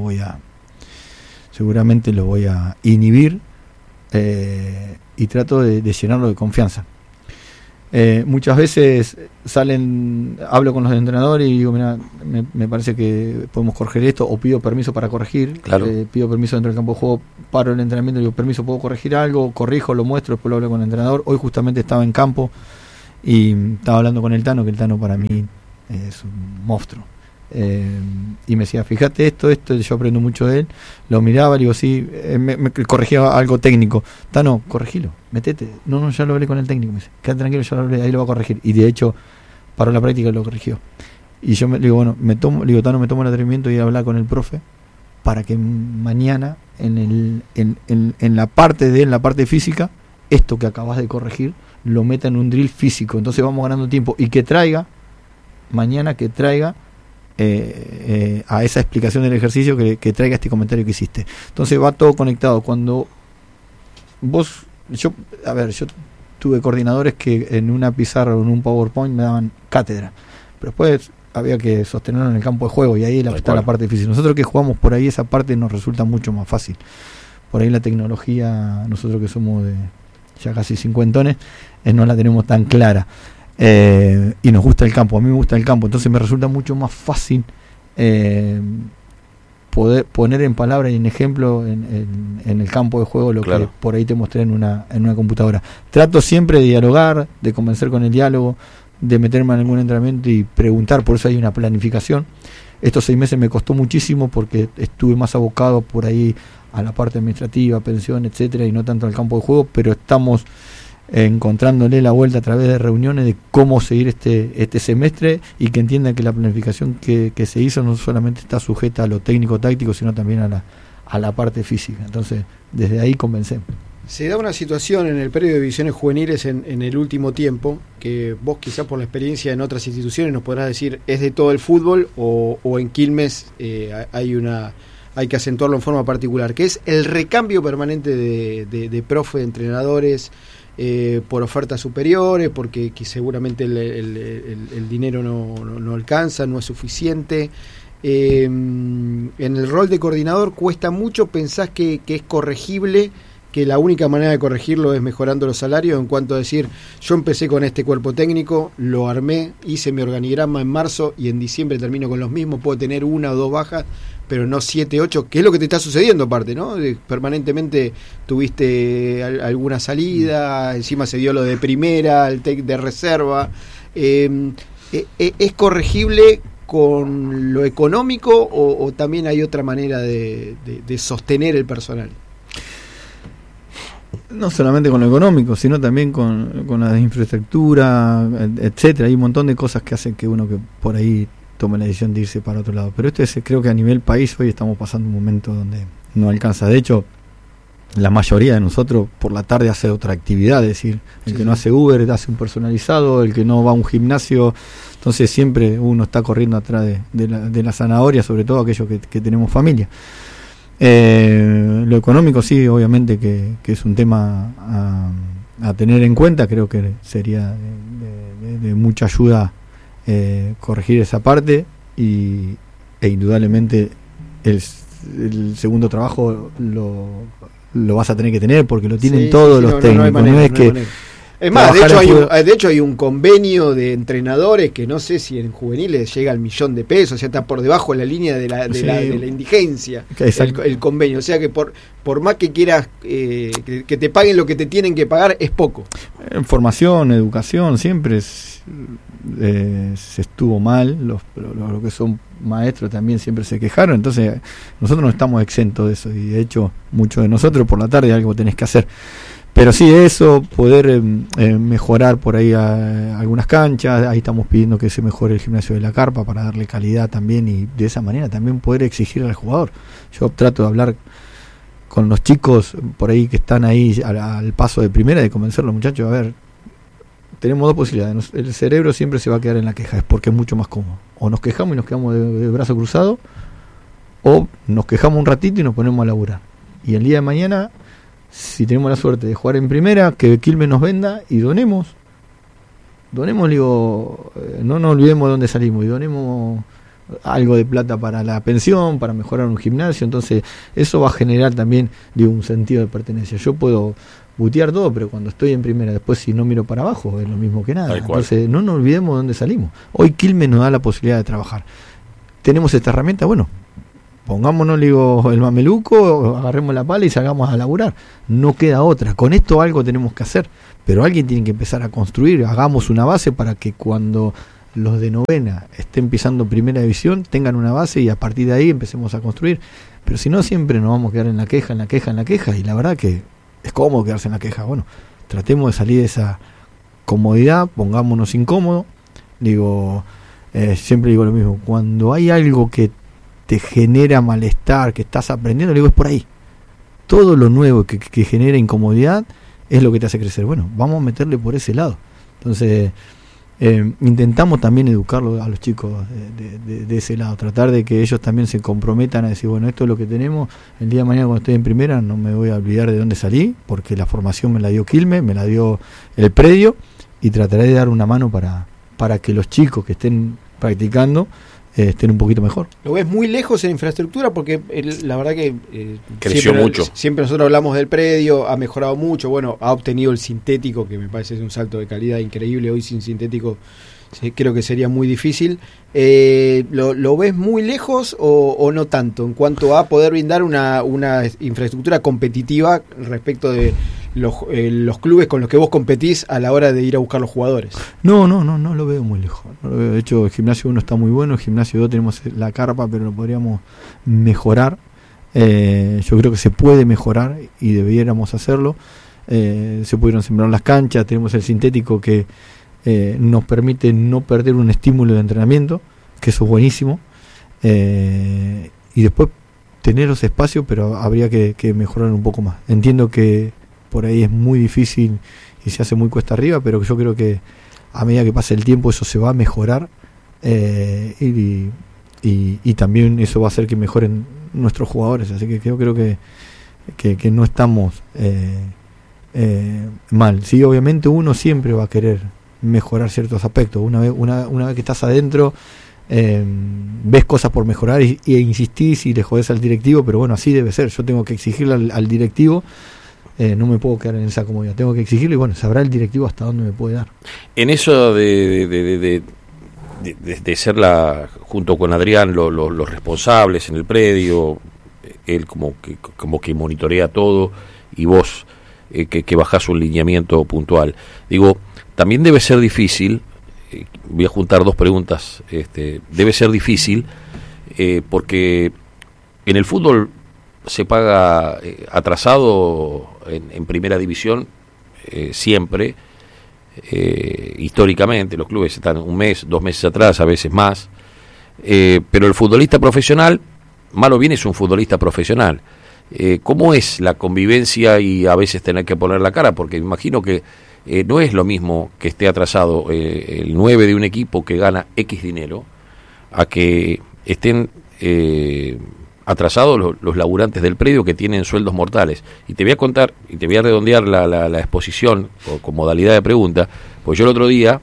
seguramente lo voy a inhibir, y trato de llenarlo de confianza. Muchas veces hablo con los entrenadores y digo, mira, me parece que podemos corregir esto, o pido permiso para corregir. Claro. Pido permiso dentro del campo de juego, paro el entrenamiento, digo, permiso, puedo corregir algo, corrijo, lo muestro, después lo hablo con el entrenador. Hoy justamente estaba en campo y estaba hablando con el Tano, que el Tano para mí es un monstruo. Y me decía, fíjate esto, yo aprendo mucho de él. Lo miraba, digo, sí, me corregía algo técnico. Tano, corregilo, metete. No, ya lo hablé con el técnico. Me dice, quédate tranquilo, ya lo hablé, ahí lo va a corregir. Y de hecho, paró la práctica y lo corrigió. Y yo le digo, bueno, Tano, me tomo el atrevimiento de ir a hablar con el profe para que mañana, en la parte en la parte física, esto que acabas de corregir, lo meta en un drill físico. Entonces vamos ganando tiempo. Y que traiga, mañana que traiga, a esa explicación del ejercicio, que traiga este comentario que hiciste. Entonces va todo conectado. Cuando yo tuve coordinadores que en una pizarra o en un PowerPoint me daban cátedra, pero después había que sostenerlo en el campo de juego, y ahí está la parte difícil. Nosotros que jugamos por ahí, esa parte nos resulta mucho más fácil. Por ahí la tecnología, nosotros que somos de ya casi cincuentones, no la tenemos tan clara. Y nos gusta el campo, a mí me gusta el campo, entonces me resulta mucho más fácil poder poner en palabra y en ejemplo en el campo de juego lo que por ahí te mostré en una computadora. Trato siempre de dialogar, de convencer con el diálogo, de meterme en algún entrenamiento y preguntar, por eso hay una planificación. Estos 6 meses me costó muchísimo porque estuve más abocado por ahí a la parte administrativa, pensión, etcétera, y no tanto al campo de juego, pero estamos encontrándole la vuelta a través de reuniones de cómo seguir este semestre, y que entiendan que la planificación que se hizo no solamente está sujeta a lo técnico-táctico, sino también a la parte física. Entonces, desde ahí convencemos. Se da una situación en el periodo de divisiones juveniles en el último tiempo, que vos quizás por la experiencia en otras instituciones nos podrás decir, ¿es de todo el fútbol o en Quilmes hay que acentuarlo en forma particular? Que es el recambio permanente de profe, de entrenadores, por ofertas superiores, porque seguramente el dinero no alcanza, no es suficiente. En el rol de coordinador cuesta mucho, pensás que es corregible, que la única manera de corregirlo es mejorando los salarios, en cuanto a decir, yo empecé con este cuerpo técnico, lo armé, hice mi organigrama en marzo y en diciembre termino con los mismos, puedo tener 1 o 2 bajas, pero no 7, 8, que es lo que te está sucediendo aparte, ¿no? Permanentemente tuviste alguna salida, encima se dio lo de primera, el de reserva. ¿Es corregible con lo económico o también hay otra manera de sostener el personal? No solamente con lo económico, sino también con la infraestructura, etcétera. Hay un montón de cosas que hacen que uno que por ahí tome la decisión de irse para otro lado. Pero creo que a nivel país hoy estamos pasando un momento donde no alcanza. De hecho, la mayoría de nosotros por la tarde hace otra actividad, es decir, el que no hace Uber hace un personalizado, el que no va a un gimnasio. Entonces siempre uno está corriendo atrás de la zanahoria, sobre todo aquellos que tenemos familia. Lo económico sí, obviamente que es un tema a tener en cuenta. Creo que sería de mucha ayuda corregir esa parte, e indudablemente el segundo trabajo lo vas a tener que tener, porque lo tienen todos los técnicos. Es más, de hecho hay un convenio de entrenadores que no sé si en juveniles llega al $1.000.000, o sea, está por debajo de la línea de la indigencia, el convenio. O sea que por más que quieras que te paguen lo que te tienen que pagar, es poco. En formación, educación, siempre se estuvo mal. Los que son maestros también siempre se quejaron. Entonces nosotros no estamos exentos de eso, y de hecho muchos de nosotros por la tarde algo tenés que hacer. Pero sí, eso, poder mejorar por ahí algunas canchas. Ahí estamos pidiendo que se mejore el gimnasio de la Carpa para darle calidad también, y de esa manera también poder exigir al jugador. Yo trato de hablar con los chicos por ahí que están ahí al paso de primera, de convencer a los muchachos. A ver, tenemos 2 posibilidades. El cerebro siempre se va a quedar en la queja, es porque es mucho más cómodo. O nos quejamos y nos quedamos de brazo cruzado, o nos quejamos un ratito y nos ponemos a laburar. Y el día de mañana, si tenemos la suerte de jugar en primera, que Quilmes nos venda y donemos, digo, no nos olvidemos de dónde salimos, y donemos algo de plata para la pensión, para mejorar un gimnasio. Entonces eso va a generar también, digo, un sentido de pertenencia. Yo puedo butear todo, pero cuando estoy en primera, después si no miro para abajo, es lo mismo que nada. Entonces, no nos olvidemos de dónde salimos. Hoy Quilmes nos da la posibilidad de trabajar. Tenemos esta herramienta, bueno, pongámonos, digo, el mameluco, agarremos la pala y salgamos a laburar. No queda otra. Con esto algo tenemos que hacer, pero alguien tiene que empezar a construir. Hagamos una base para que cuando los de novena estén pisando primera división tengan una base y a partir de ahí empecemos a construir. Pero si no, siempre nos vamos a quedar en la queja, y la verdad que es cómodo quedarse en la queja. Bueno, tratemos de salir de esa comodidad, pongámonos incómodos. Siempre digo lo mismo, cuando hay algo que te genera malestar, que estás aprendiendo, es por ahí. Todo lo nuevo que genera incomodidad es lo que te hace crecer. Bueno, vamos a meterle por ese lado. Entonces, intentamos también educarlo a los chicos de ese lado, tratar de que ellos también se comprometan a decir, bueno, esto es lo que tenemos, el día de mañana cuando estoy en primera no me voy a olvidar de dónde salí, porque la formación me la dio Quilmes, me la dio el predio, y trataré de dar una mano para que los chicos que estén practicando estén un poquito mejor. ¿Lo ves muy lejos en infraestructura? Porque la verdad que creció mucho. Siempre nosotros hablamos del predio, ha mejorado mucho, bueno, ha obtenido el sintético, que me parece un salto de calidad increíble. Hoy sin sintético creo que sería muy difícil. ¿Lo ves muy lejos o no tanto en cuanto a poder brindar una infraestructura competitiva respecto de los clubes con los que vos competís a la hora de ir a buscar los jugadores? No lo veo muy lejos. No lo veo. De hecho, el gimnasio 1 está muy bueno, el gimnasio 2 tenemos la carpa, pero lo podríamos mejorar. Yo creo que se puede mejorar y debiéramos hacerlo. Se pudieron sembrar las canchas, tenemos el sintético que nos permite no perder un estímulo de entrenamiento, que eso es buenísimo, y después tener los espacios, pero habría que mejorar un poco más. Entiendo que por ahí es muy difícil y se hace muy cuesta arriba, pero yo creo que a medida que pase el tiempo eso se va a mejorar, y también eso va a hacer que mejoren nuestros jugadores, así que yo creo que no estamos mal. Sí, obviamente uno siempre va a querer mejorar ciertos aspectos. Una vez que estás adentro, ves cosas por mejorar e insistís y le jodés al directivo, pero bueno, así debe ser. Yo tengo que exigirle al directivo, no me puedo quedar en esa comodidad, tengo que exigirle y bueno, sabrá el directivo hasta dónde me puede dar. En eso de ser junto con Adrián los responsables en el predio, él como que monitorea todo y vos que bajás un lineamiento puntual. Digo, también debe ser difícil, voy a juntar dos preguntas, debe ser difícil porque en el fútbol se paga atrasado en primera división siempre, históricamente los clubes están un mes, 2 meses atrás, a veces más, pero el futbolista profesional, mal o bien es un futbolista profesional. ¿Cómo es la convivencia y a veces tener que poner la cara? Porque me imagino que no es lo mismo que esté atrasado el 9 de un equipo que gana X dinero a que estén atrasados los laburantes del predio que tienen sueldos mortales. Y te voy a contar, y te voy a redondear la exposición con modalidad de pregunta, pues yo el otro día,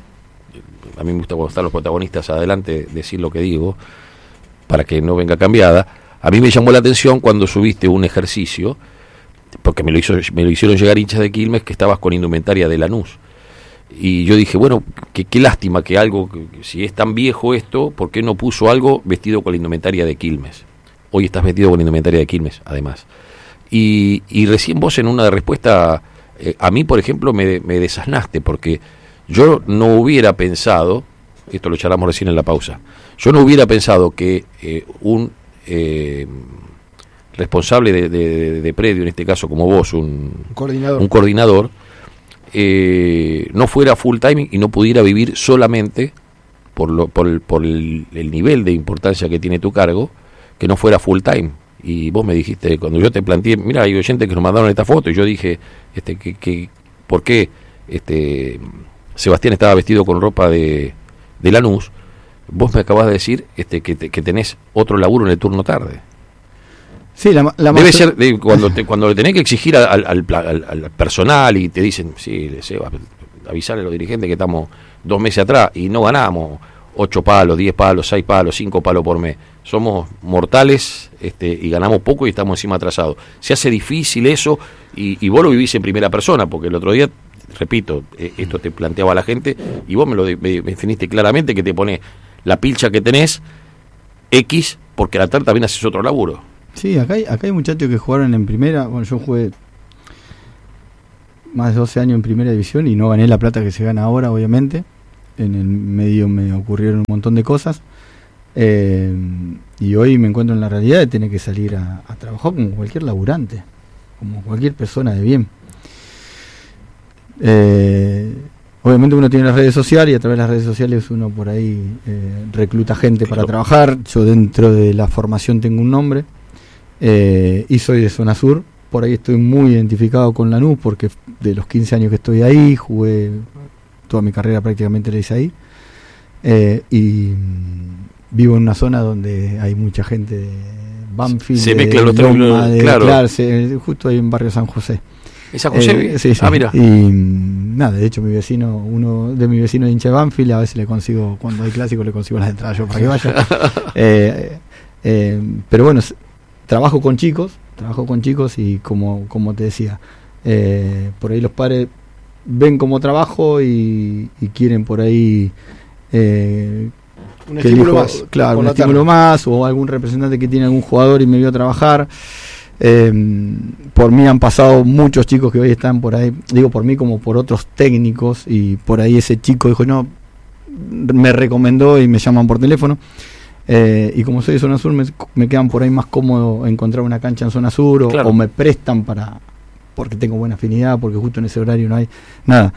a mí me gusta cuando están los protagonistas adelante decir lo que digo, para que no venga cambiada. A mí me llamó la atención cuando subiste un ejercicio, porque me lo hicieron llegar hinchas de Quilmes, que estabas con indumentaria de Lanús. Y yo dije, bueno, qué lástima que algo, si es tan viejo esto, ¿por qué no puso algo vestido con la indumentaria de Quilmes? Hoy estás vestido con la indumentaria de Quilmes, además. Y recién vos en una respuesta, a mí, por ejemplo, me desasnaste, porque yo no hubiera pensado, esto lo charlamos recién en la pausa, yo no hubiera pensado que un responsable de predio, en este caso como vos, un coordinador no fuera full time y no pudiera vivir solamente por el nivel de importancia que tiene tu cargo, que no fuera full time. Y vos me dijiste, cuando yo te planteé, mira, hay oyentes que nos mandaron esta foto, y yo dije que ¿por qué Sebastián estaba vestido con ropa de Lanús? Vos me acabas de decir que tenés otro laburo en el turno tarde. Sí, debe ser cuando le tenés que exigir al personal y te dicen, sí, Seba, avisarle a los dirigentes que estamos 2 meses atrás y no ganamos, 8 palos, 10 palos, 6 palos, 5 palos por mes. Somos mortales y ganamos poco y estamos encima atrasados. Se hace difícil eso y vos lo vivís en primera persona, porque el otro día, repito, esto te planteaba la gente y vos me definiste claramente, que te pones la pilcha que tenés X, porque a la tarde también haces otro laburo. Sí, acá hay muchachos que jugaron en primera. Bueno, yo jugué más de 12 años en primera división y no gané la plata que se gana ahora, obviamente. En el medio me ocurrieron un montón de cosas. Y hoy me encuentro en la realidad de tener que salir a trabajar como cualquier laburante, como cualquier persona de bien. Obviamente uno tiene las redes sociales y a través de las redes sociales uno por ahí recluta gente para trabajar. Yo dentro de la formación tengo un nombre y soy de zona sur. Por ahí estoy muy identificado con Lanús porque de los 15 años que estoy ahí, jugué toda mi carrera prácticamente la hice ahí. Y vivo en una zona donde hay mucha gente de Banfield, se mezclan los términos, claro. Justo ahí en barrio San José. ¿Es San José? Sí. Ah, mira. Y nada, de hecho uno de mis vecinos de hincha de Banfield, a veces le consigo, cuando hay clásico le consigo las entradas yo para que vaya. Pero bueno, trabajo con chicos y como te decía, por ahí los padres ven como trabajo y quieren por ahí un estímulo más. Claro, un estímulo más, o algún representante que tiene algún jugador y me vio trabajar. Por mí han pasado muchos chicos que hoy están por ahí, digo por mí como por otros técnicos, y por ahí ese chico dijo, no, me recomendó y me llaman por teléfono. Y como soy de zona sur, me quedan por ahí más cómodo encontrar una cancha en zona sur, o me prestan porque tengo buena afinidad, porque justo en ese horario no hay nada.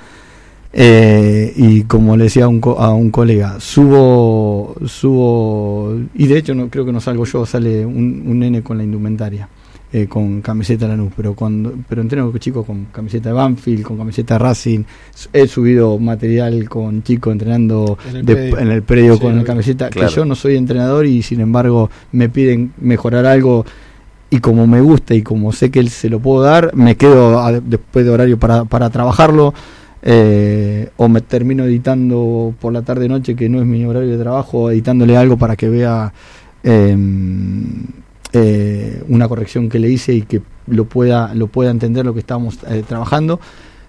Y como le decía a un colega, subo y de hecho creo que no salgo yo, sale un nene con la indumentaria, con camiseta de Lanús, pero entreno con chicos con camiseta de Banfield, con camiseta de Racing. He subido material con chicos entrenando en el predio sí, con la camiseta, claro. Que yo no soy entrenador y sin embargo me piden mejorar algo, y como me gusta y como sé que él se lo puedo dar, me quedo después de horario para trabajarlo. O me termino editando por la tarde noche, que no es mi horario de trabajo, editándole algo para que vea una corrección que le hice y que lo pueda entender lo que estábamos trabajando.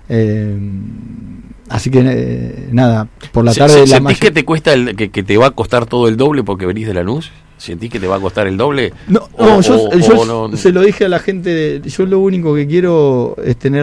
Así que nada, por la tarde ¿Sentís que te cuesta que te va a costar todo el doble porque venís de Lanús? ¿Sentís que te va a costar el doble? No, yo se lo dije a la gente, yo lo único que quiero es tener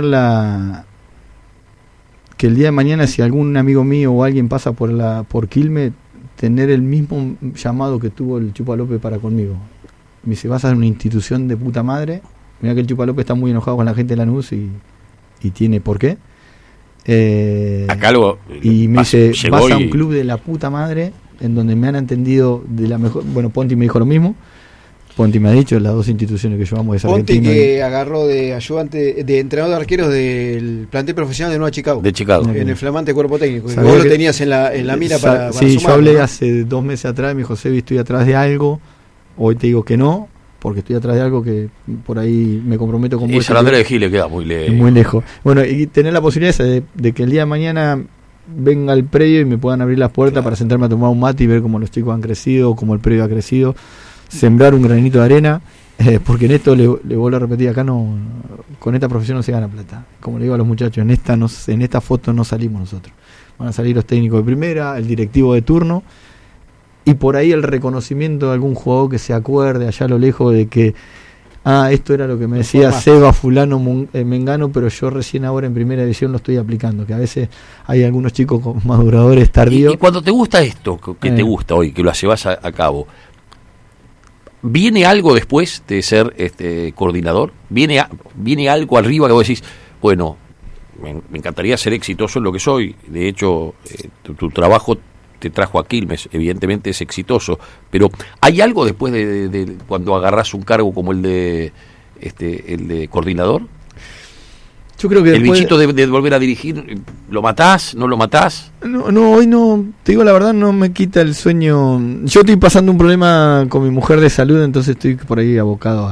que el día de mañana, si algún amigo mío o alguien pasa por Quilmes, tener el mismo llamado que tuvo el Chupa López para conmigo. Me dice, vas a ser una institución de puta madre. Mira que el Chupa López está muy enojado con la gente de Lanús y tiene por qué. Acá y me dice, vas a un club de la puta madre en donde me han entendido de la mejor. Bueno, Ponti me dijo lo mismo. Ponti me ha dicho, las dos instituciones que llevamos de Argentina. Ponti que agarró de ayudante, de entrenador de arqueros del plantel profesional de Nueva Chicago. De Chicago. En el flamante cuerpo técnico. Vos lo tenías en la mira para sí, yo hablé hace 2 meses atrás, me dijo, Sebi, estoy atrás de algo. Hoy te digo que no, porque estoy atrás de algo que por ahí me comprometo con vos. Y San Andrés de Giles queda muy lejos. Muy lejos. Bueno, y tener la posibilidad esa de que el día de mañana venga al predio y me puedan abrir las puertas, claro, para sentarme a tomar un mate y ver cómo los chicos han crecido, cómo el predio ha crecido. Sembrar un granito de arena, porque en esto le vuelvo a repetir, acá no, con esta profesión no se gana plata. Como le digo a los muchachos, en esta foto no salimos nosotros, van a salir los técnicos de primera, el directivo de turno, y por ahí el reconocimiento de algún jugador que se acuerde allá a lo lejos de que esto era lo que me decía Seba fulano Mengano, pero yo recién ahora en primera división lo estoy aplicando, que a veces hay algunos chicos con maduradores tardíos. Y cuando te gusta esto, que te gusta hoy, que lo llevas a cabo, ¿viene algo después de ser coordinador? ¿Viene algo arriba que vos decís, bueno, me encantaría ser exitoso en lo que soy? De hecho, tu trabajo te trajo a Quilmes, evidentemente es exitoso, pero ¿hay algo después de cuando agarrás un cargo como el de coordinador? Yo creo que el bichito de volver a dirigir, ¿lo matás? ¿No lo matás? No, hoy no, te digo la verdad, no me quita el sueño. Yo estoy pasando un problema con mi mujer de salud, entonces estoy por ahí abocado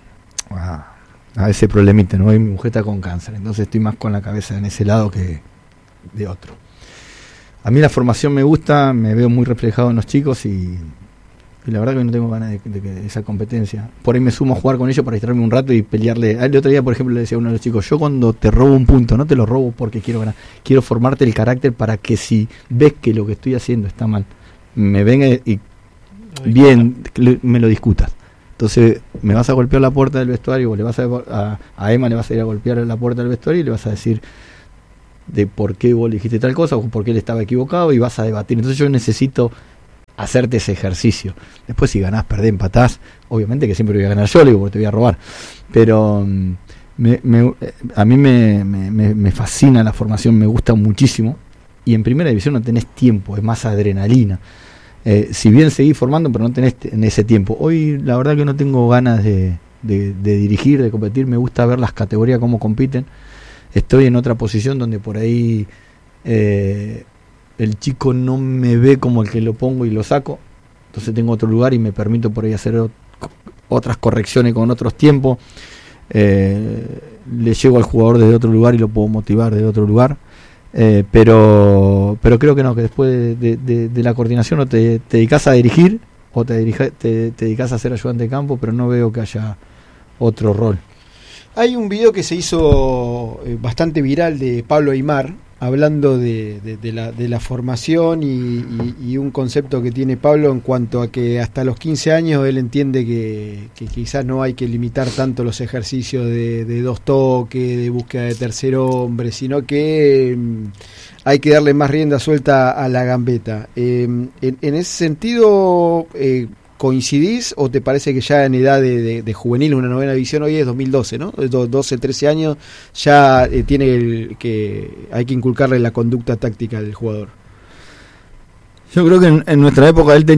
a ese problemita, ¿no? Hoy mi mujer está con cáncer, entonces estoy más con la cabeza en ese lado que de otro. A mí la formación me gusta, me veo muy reflejado en los chicos y la verdad que no tengo ganas de esa competencia. Por ahí me sumo a jugar con ellos para distraerme un rato y pelearle. El otro día, por ejemplo, le decía a uno de los chicos, yo cuando te robo un punto, no te lo robo porque quiero ganar, quiero formarte el carácter para que si ves que lo que estoy haciendo está mal, me venga y bien me lo discutas. Entonces me vas a golpear la puerta del vestuario, o le vas a Emma le vas a ir a golpear la puerta del vestuario y le vas a decir de por qué vos le dijiste tal cosa o por qué él estaba equivocado y vas a debatir. Entonces yo necesito hacerte ese ejercicio. Después si ganás, perdés, empatás, obviamente que siempre voy a ganar yo, porque te voy a robar, pero a mí me fascina la formación, me gusta muchísimo, y en primera división no tenés tiempo, es más adrenalina. Si bien seguís formando, pero no tenés en ese tiempo. Hoy la verdad que no tengo ganas de dirigir, de competir, me gusta ver las categorías cómo compiten. Estoy en otra posición donde por ahí el chico no me ve como el que lo pongo y lo saco, entonces tengo otro lugar y me permito por ahí hacer otras correcciones con otros tiempos. Le llego al jugador desde otro lugar y lo puedo motivar desde otro lugar, pero creo que no, que después de la coordinación o te dedicas a dirigir o te dedicas a ser ayudante de campo, pero no veo que haya otro rol. Hay un video que se hizo bastante viral de Pablo Aimar hablando de la formación y un concepto que tiene Pablo en cuanto a que hasta los 15 años él entiende que quizás no hay que limitar tanto los ejercicios de dos toques, de búsqueda de tercer hombre, sino que hay que darle más rienda suelta a la gambeta. En ese sentido, ¿coincidís o te parece que ya en edad de juvenil, una novena división, hoy es 2012, ¿no? 12, 13 años, ya tiene que hay que inculcarle la conducta táctica del jugador? Yo creo que en nuestra época él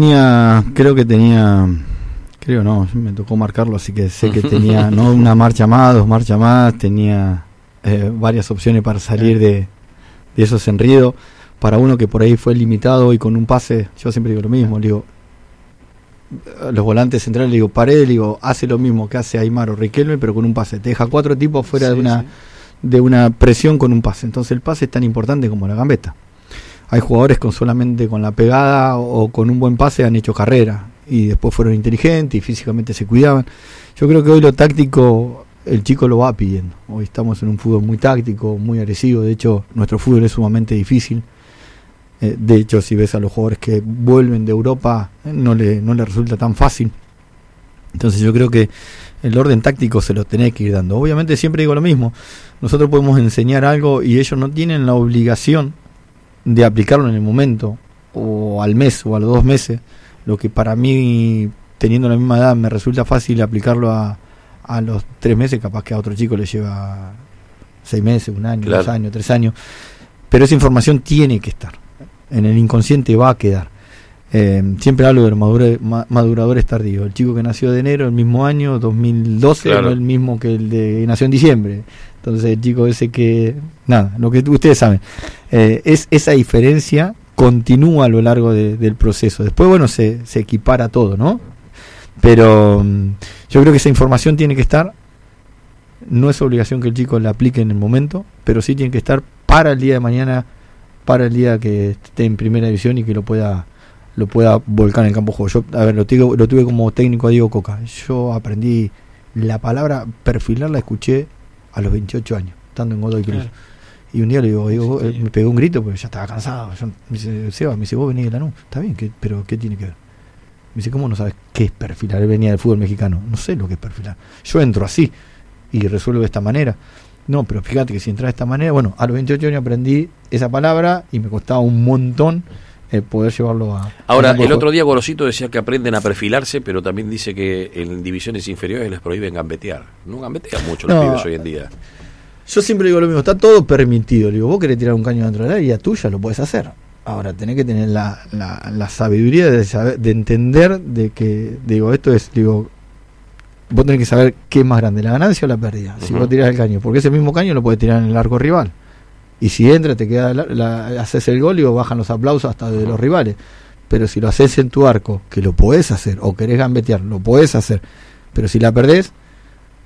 me tocó marcarlo, así que sé que tenía no una marcha más, dos marchas más, tenía varias opciones para salir de esos enredos. Para uno que por ahí fue limitado y con un pase, yo siempre digo lo mismo, digo, los volantes centrales, digo, Paredes, digo, hace lo mismo que hace Aimar o Riquelme, pero con un pase, te deja 4 tipos fuera de una presión con un pase. Entonces el pase es tan importante como la gambeta. Hay jugadores solamente con la pegada o con un buen pase han hecho carrera y después fueron inteligentes y físicamente se cuidaban. Yo creo que hoy lo táctico el chico lo va pidiendo. Hoy estamos en un fútbol muy táctico, muy agresivo. De hecho nuestro fútbol es sumamente difícil. De hecho, si ves a los jugadores que vuelven de Europa, no le resulta tan fácil. Entonces yo creo que el orden táctico se lo tenés que ir dando. Obviamente siempre digo lo mismo, nosotros podemos enseñar algo y ellos no tienen la obligación de aplicarlo en el momento o al mes o a los 2 meses. Lo que para mí, teniendo la misma edad, me resulta fácil aplicarlo a los 3 meses, capaz que a otro chico le lleva 6 meses, 1 año, claro, 2 años, 3 años. Pero esa información tiene que estar. En el inconsciente va a quedar. Siempre hablo de los maduradores tardíos. El chico que nació de enero, el mismo año, 2012, claro, no el mismo que el de nació en diciembre. Entonces el chico ese que... Nada, lo que ustedes saben. Es esa diferencia continúa a lo largo del proceso. Después, bueno, se equipara todo, ¿no? Pero yo creo que esa información tiene que estar. No es obligación que el chico la aplique en el momento, pero sí tiene que estar para el día de mañana, para el día que esté en primera división y que lo pueda volcar en el campo de juego. Yo, a ver, lo tuve como técnico a Diego Coca. Yo aprendí la palabra perfilar, la escuché a los 28 años, estando en Godoy Cruz. Claro. Y un día le digo, me pegó un grito porque ya estaba cansado. Me dice, Seba, vos venís de Lanús. Está bien, pero ¿qué tiene que ver? Me dice, ¿cómo no sabes qué es perfilar? Él venía del fútbol mexicano. No sé lo que es perfilar. Yo entro así y resuelvo de esta manera. No, pero fíjate que si entras de esta manera, bueno, a los 28 años aprendí esa palabra y me costaba un montón poder llevarlo a... Ahora, el otro día Gorosito decía que aprenden a perfilarse, pero también dice que en divisiones inferiores les prohíben gambetear. No gambetean mucho los pibes hoy en día. Yo siempre digo lo mismo, está todo permitido. Le digo, vos querés tirar un caño dentro del área tuya, lo podés hacer. Ahora, tenés que tener la sabiduría de entender de que, digo, esto es, digo, vos tenés que saber qué es más grande, la ganancia o la pérdida. Si vos tirás el caño, porque ese mismo caño lo podés tirar en el arco rival. Y si entra, te queda haces el gol y bajan los aplausos hasta de los rivales. Pero si lo haces en tu arco, que lo podés hacer, o querés gambetear, lo podés hacer. Pero si la perdés,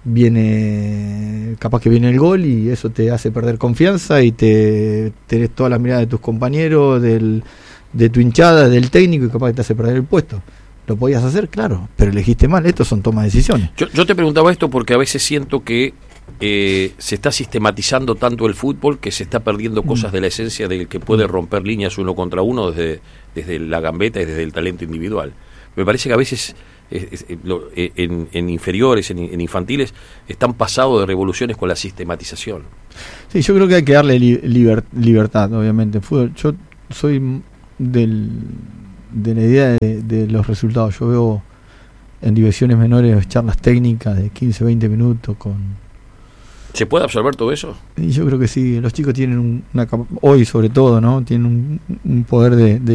capaz que viene el gol y eso te hace perder confianza y tenés todas las miradas de tus compañeros, de tu hinchada, del técnico, y capaz que te hace perder el puesto. ¿Lo podías hacer? Claro, pero elegiste mal. Estos son tomas de decisiones. Yo te preguntaba esto porque a veces siento que se está sistematizando tanto el fútbol que se está perdiendo cosas de la esencia del que puede romper líneas uno contra uno desde la gambeta y desde el talento individual. Me parece que a veces en inferiores, en infantiles, están pasados de revoluciones con la sistematización. Sí, yo creo que hay que darle libertad, obviamente, en fútbol. Yo soy de la idea de los resultados. Yo veo en divisiones menores charlas técnicas de 15, 20 minutos ¿Se puede absorber todo eso? Y yo creo que sí. Los chicos tienen hoy sobre todo, ¿no? Tienen un poder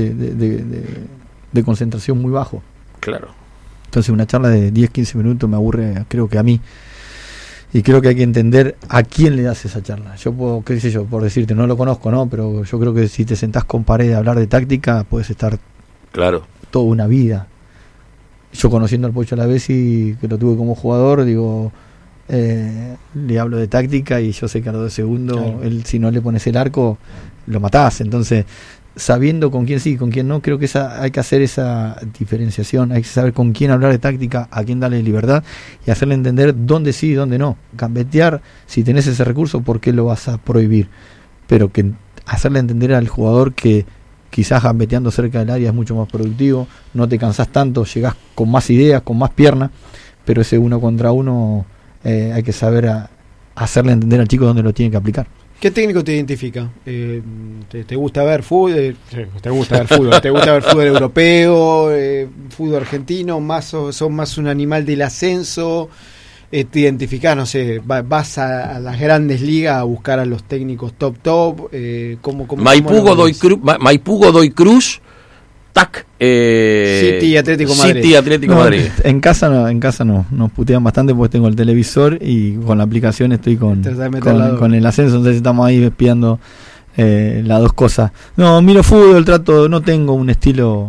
de concentración muy bajo. Claro. Entonces una charla de 10, 15 minutos me aburre, creo que a mí. Y creo que hay que entender a quién le das esa charla. Yo puedo, qué sé yo, por decirte, no lo conozco, ¿no? Pero yo creo que si te sentás con Paredes a hablar de táctica, puedes estar toda una vida. Yo conociendo al Pocho Alavesi, que lo tuve como jugador, digo, le hablo de táctica y yo sé que a los 2 segundos, él, si no le pones el arco, lo matás. Entonces, sabiendo con quién sí y con quién no, creo que hay que hacer esa diferenciación, hay que saber con quién hablar de táctica, a quién darle libertad y hacerle entender dónde sí y dónde no. Gambetear, si tenés ese recurso, ¿por qué lo vas a prohibir? Pero que hacerle entender al jugador que quizás gambeteando cerca del área es mucho más productivo, no te cansás tanto, llegás con más ideas, con más piernas, pero ese uno contra uno hay que saber hacerle entender al chico dónde lo tiene que aplicar. ¿Qué técnico te identifica? ¿Te gusta ver fútbol? ¿Te gusta ver fútbol? ¿Te gusta ver fútbol europeo? ¿Fútbol argentino? ¿Son más un animal del ascenso? ¿Te identificás, no sé, vas a las grandes ligas a buscar a los técnicos top? Maipú, Godoy Cruz, TAC, City y Atlético Madrid. En casa no, nos putean bastante porque tengo el televisor y con la aplicación estoy con el ascenso, entonces estamos ahí espiando las dos cosas. No, miro fútbol, no tengo un estilo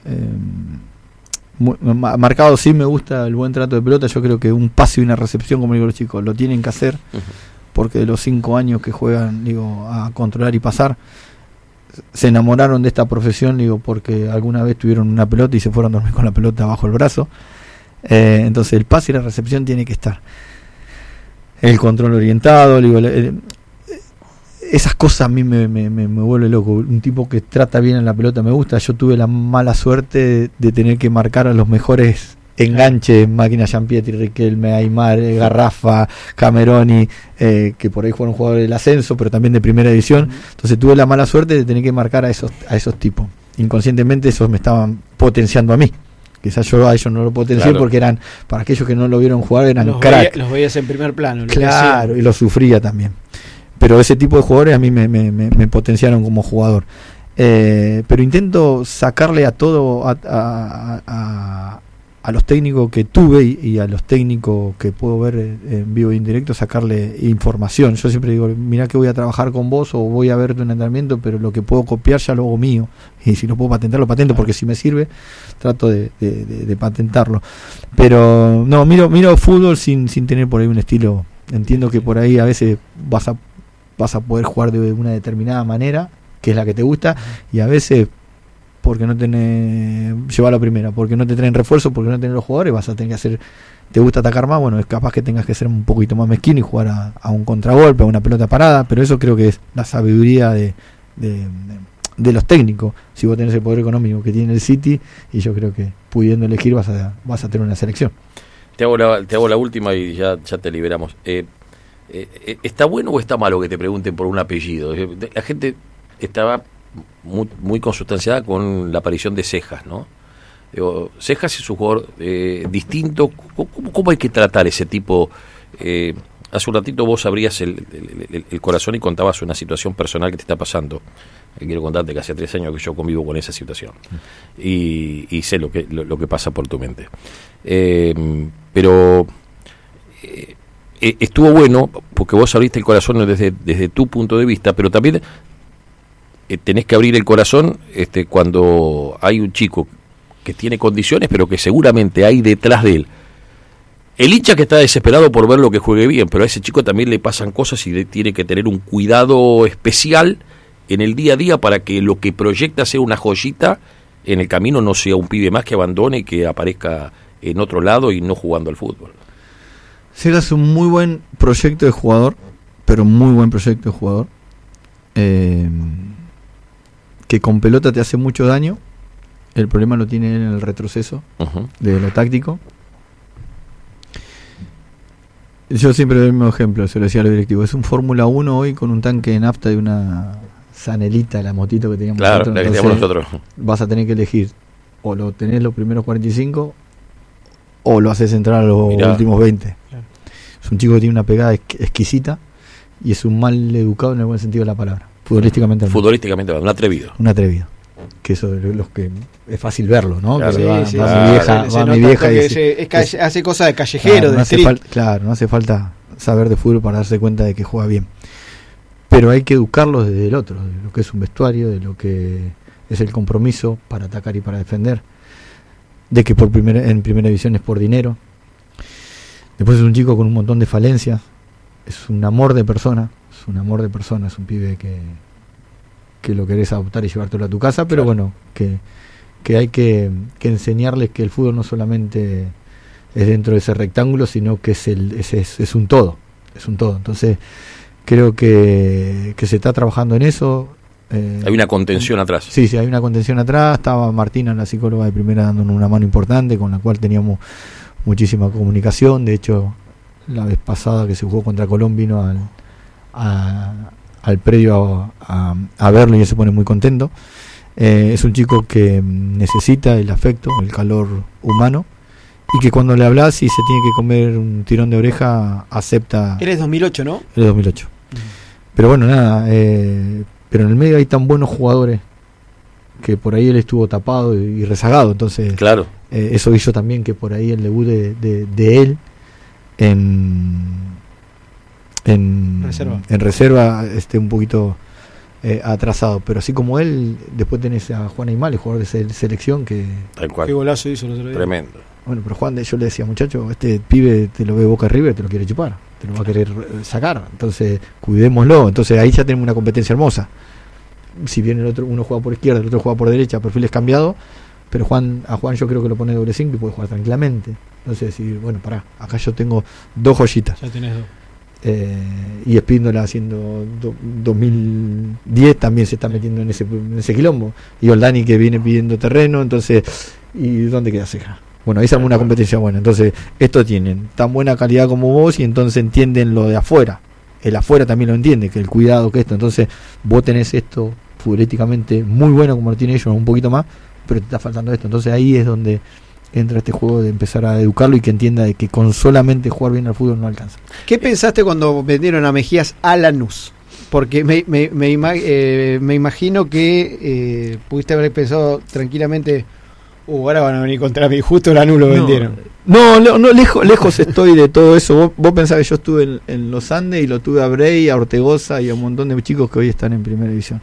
marcado. Sí me gusta el buen trato de pelota. Yo creo que un pase y una recepción, como digo los chicos, lo tienen que hacer, porque de los 5 años que juegan, digo, a controlar y pasar, se enamoraron de esta profesión, digo, porque alguna vez tuvieron una pelota y se fueron a dormir con la pelota bajo el brazo. Entonces el pase y la recepción tiene que estar. El control orientado, digo, esas cosas a mí me vuelve loco. Un tipo que trata bien en la pelota me gusta. Yo tuve la mala suerte de tener que marcar a los mejores enganches, Máquina Giampietri, Riquelme, Aymar, Garrafa, Cameroni, que por ahí fueron jugadores del ascenso, pero también de primera división. Entonces tuve la mala suerte de tener que marcar a esos tipos. Inconscientemente esos me estaban potenciando a mí. Quizás yo a ellos no lo potencié porque eran, para aquellos que no lo vieron jugar, eran crack. Los veías en primer plano. Claro, y los sufría también. Pero ese tipo de jugadores a mí me potenciaron como jugador. Pero intento sacarle a todo, a los técnicos que tuve y a los técnicos que puedo ver en vivo e indirecto, sacarle información. Yo siempre digo, mirá que voy a trabajar con vos o voy a ver tu entrenamiento, pero lo que puedo copiar ya lo hago mío. Y si lo puedo patentar, lo patento, porque si me sirve, trato de patentarlo. Pero no, miro fútbol sin tener por ahí un estilo. Entiendo que por ahí a veces vas a poder jugar de una determinada manera, que es la que te gusta, y a veces porque no tenés, lleva la primera, porque no te traen refuerzo, porque no tenés los jugadores, vas a tener que hacer, te gusta atacar más, bueno, es capaz que tengas que ser un poquito más mezquino y jugar a un contragolpe, a una pelota parada, pero eso creo que es la sabiduría de los técnicos. Si vos tenés el poder económico que tiene el City, y yo creo que pudiendo elegir vas a tener una selección. Te hago la última y ya te liberamos. ¿Está bueno o está malo que te pregunten por un apellido? La gente estaba muy consustanciada con la aparición de Cejas, ¿no? Digo, Cejas es un jugador distinto. ¿Cómo hay que tratar ese tipo? Hace un ratito vos abrías el corazón y contabas una situación personal que te está pasando. Quiero contarte que hace 3 años que yo convivo con esa situación y sé lo que pasa por tu mente. Pero estuvo bueno porque vos abriste el corazón desde tu punto de vista, pero también tenés que abrir el corazón cuando hay un chico que tiene condiciones, pero que seguramente hay detrás de él El hincha que está desesperado por ver lo que juegue bien, pero a ese chico también le pasan cosas y tiene que tener un cuidado especial en el día a día para que lo que proyecta sea una joyita en el camino, no sea un pibe más que abandone y que aparezca en otro lado y no jugando al fútbol. Sega es un muy buen proyecto de jugador, pero muy buen proyecto de jugador, que con pelota te hace mucho daño. El problema lo tiene él en el retroceso de lo táctico. Yo siempre doy el mismo ejemplo, se lo decía a los directivos. Es un Fórmula 1 hoy con un tanque de nafta de una Sanelita, la motito que teníamos nosotros. Claro, la que teníamos nosotros. Vas a tener que elegir, o lo tenés los primeros 45 o lo haces entrar a los últimos 20. Claro. Es un chico que tiene una pegada exquisita y es un mal educado en el buen sentido de la palabra. Futbolísticamente un atrevido. Un atrevido. Que eso de los que es fácil verlo, ¿no? Claro, que va mi vieja y hace cosas de callejero, claro, no hace falta saber de fútbol para darse cuenta de que juega bien. Pero hay que educarlos desde el otro, de lo que es un vestuario, de lo que es el compromiso para atacar y para defender, de que en primera división es por dinero. Después es un chico con un montón de falencias, es un amor de persona, es un pibe que lo querés adoptar y llevártelo a tu casa, pero claro, bueno, que hay que enseñarles que el fútbol no solamente es dentro de ese rectángulo, sino que es un todo, entonces creo que se está trabajando en eso. Hay una contención atrás. Sí, hay una contención atrás. Estaba Martina, la psicóloga de primera, dándonos una mano importante, con la cual teníamos muchísima comunicación. De hecho, la vez pasada que se jugó contra Colón vino al predio a verlo y él se pone muy contento. Es un chico que necesita el afecto, el calor humano, y que cuando le hablas y se tiene que comer un tirón de oreja, acepta. Él es 2008, ¿no? Él es 2008. Pero bueno, nada, pero en el medio hay tan buenos jugadores que por ahí él estuvo tapado y rezagado, entonces claro, eso hizo también que por ahí el debut de él en reserva esté un poquito atrasado, pero así como él, después tenés a Juan Aymar, el jugador de selección, que qué golazo hizo el otro día. Tremendo. Bueno, pero Juan, yo le decía, muchacho, este pibe te lo ve Boca River, te lo quiere chupar, te lo va a querer sacar, entonces cuidémoslo. Entonces ahí ya tenemos una competencia hermosa. Si bien el otro, uno juega por izquierda, el otro juega por derecha, perfiles cambiados, pero a Juan yo creo que lo pone doble 5 y puede jugar tranquilamente. Entonces decir, bueno, pará, acá yo tengo dos joyitas. Ya tenés dos. Y Espíndola haciendo 2010 también se está metiendo en ese quilombo. Y Oldani que viene pidiendo terreno, entonces, ¿y dónde queda Ceja? Bueno, ahí se arma una competencia buena. Entonces, estos tienen tan buena calidad como vos y entonces entienden lo de afuera. El afuera también lo entiende, que el cuidado que esto. Entonces, vos tenés esto futbolísticamente muy bueno como lo tiene ellos, un poquito más, pero te está faltando esto. Entonces, ahí es donde entra este juego de empezar a educarlo y que entienda de que con solamente jugar bien al fútbol no alcanza. ¿Qué pensaste cuando vendieron a Mejías a Lanús? Porque me imagino que pudiste haber pensado tranquilamente, ahora van a venir contra mí, justo Lanús lo vendieron. No, lejos estoy de todo eso. Vos pensás que yo estuve en los Andes y lo tuve a Bray, a Ortegoza y a un montón de chicos que hoy están en primera división.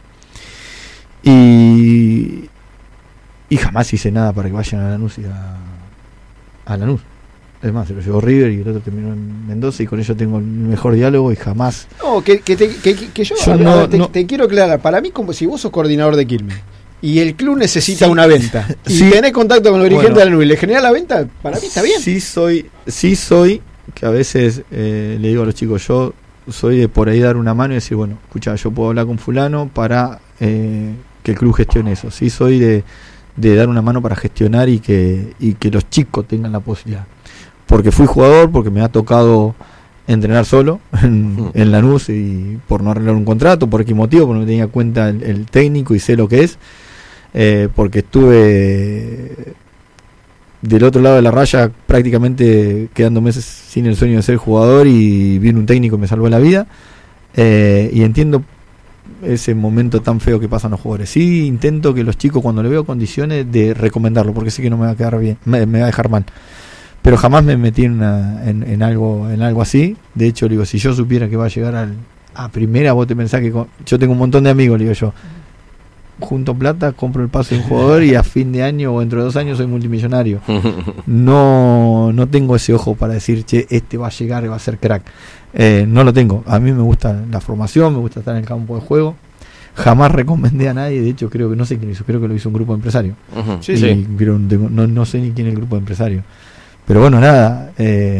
Y jamás hice nada para que vayan a Lanús y a Lanús. Es más, se lo llevó River y el otro terminó en Mendoza y con ellos tengo el mejor diálogo y jamás. No, que yo te quiero aclarar. Para mí, como si vos sos coordinador de Quilmes y el club necesita una venta y tenés contacto con el dirigente de Lanús y le genera la venta, para mí está bien. Sí soy, que a veces le digo a los chicos, yo soy de por ahí dar una mano y decir, bueno, escucha, yo puedo hablar con fulano para que el club gestione eso. Sí soy de dar una mano para gestionar y que los chicos tengan la posibilidad, porque fui jugador, porque me ha tocado entrenar solo en Lanús y por no arreglar un contrato, por qué motivo, porque no tenía cuenta el técnico y sé lo que es, porque estuve del otro lado de la raya prácticamente quedando meses sin el sueño de ser jugador y vino un técnico y me salvó la vida, y entiendo ese momento tan feo que pasan los jugadores. Sí intento que los chicos, cuando le veo condiciones, de recomendarlo, porque sé que no me va a quedar bien, me va a dejar mal, pero jamás me metí en algo así. De hecho, le digo, si yo supiera que va a llegar a primera, vos te pensás que yo tengo un montón de amigos, le digo yo, junto plata, compro el pase de un jugador y a fin de año o dentro de 2 años soy multimillonario. No tengo ese ojo para decir, che, este va a llegar y va a ser crack. No lo tengo. A mí me gusta la formación, me gusta estar en el campo de juego. Jamás recomendé a nadie, de hecho creo que no sé quién lo hizo, creo que lo hizo un grupo de empresarios. Sí. Pero no sé ni quién es el grupo de empresarios. Pero bueno, nada,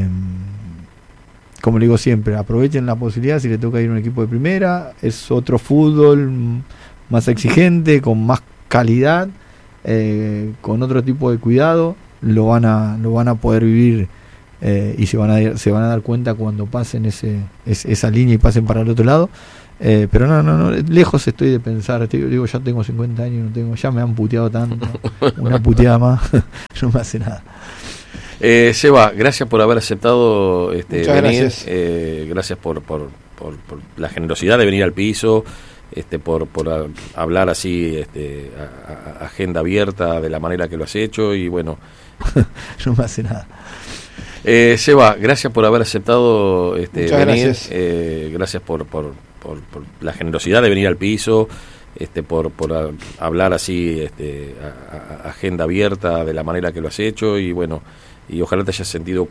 como le digo siempre, aprovechen la posibilidad. Si le toca ir a un equipo de primera, es otro fútbol más exigente, con más calidad, con otro tipo de cuidado, lo van a poder vivir, y se van a dar cuenta cuando pasen esa línea y pasen para el otro lado. Pero no, lejos estoy de pensar, digo, ya tengo 50 años, ya me han puteado tanto, una puteada más no me hace nada. Seba, gracias por haber aceptado venir. Gracias. Gracias por la generosidad de venir al piso, por hablar así, agenda abierta de la manera que lo has hecho, y bueno. No me hace nada. Seba, gracias por haber aceptado venir. Gracias. Gracias por la generosidad de venir al piso, por hablar así, agenda abierta de la manera que lo has hecho, y bueno, y ojalá te hayas sentido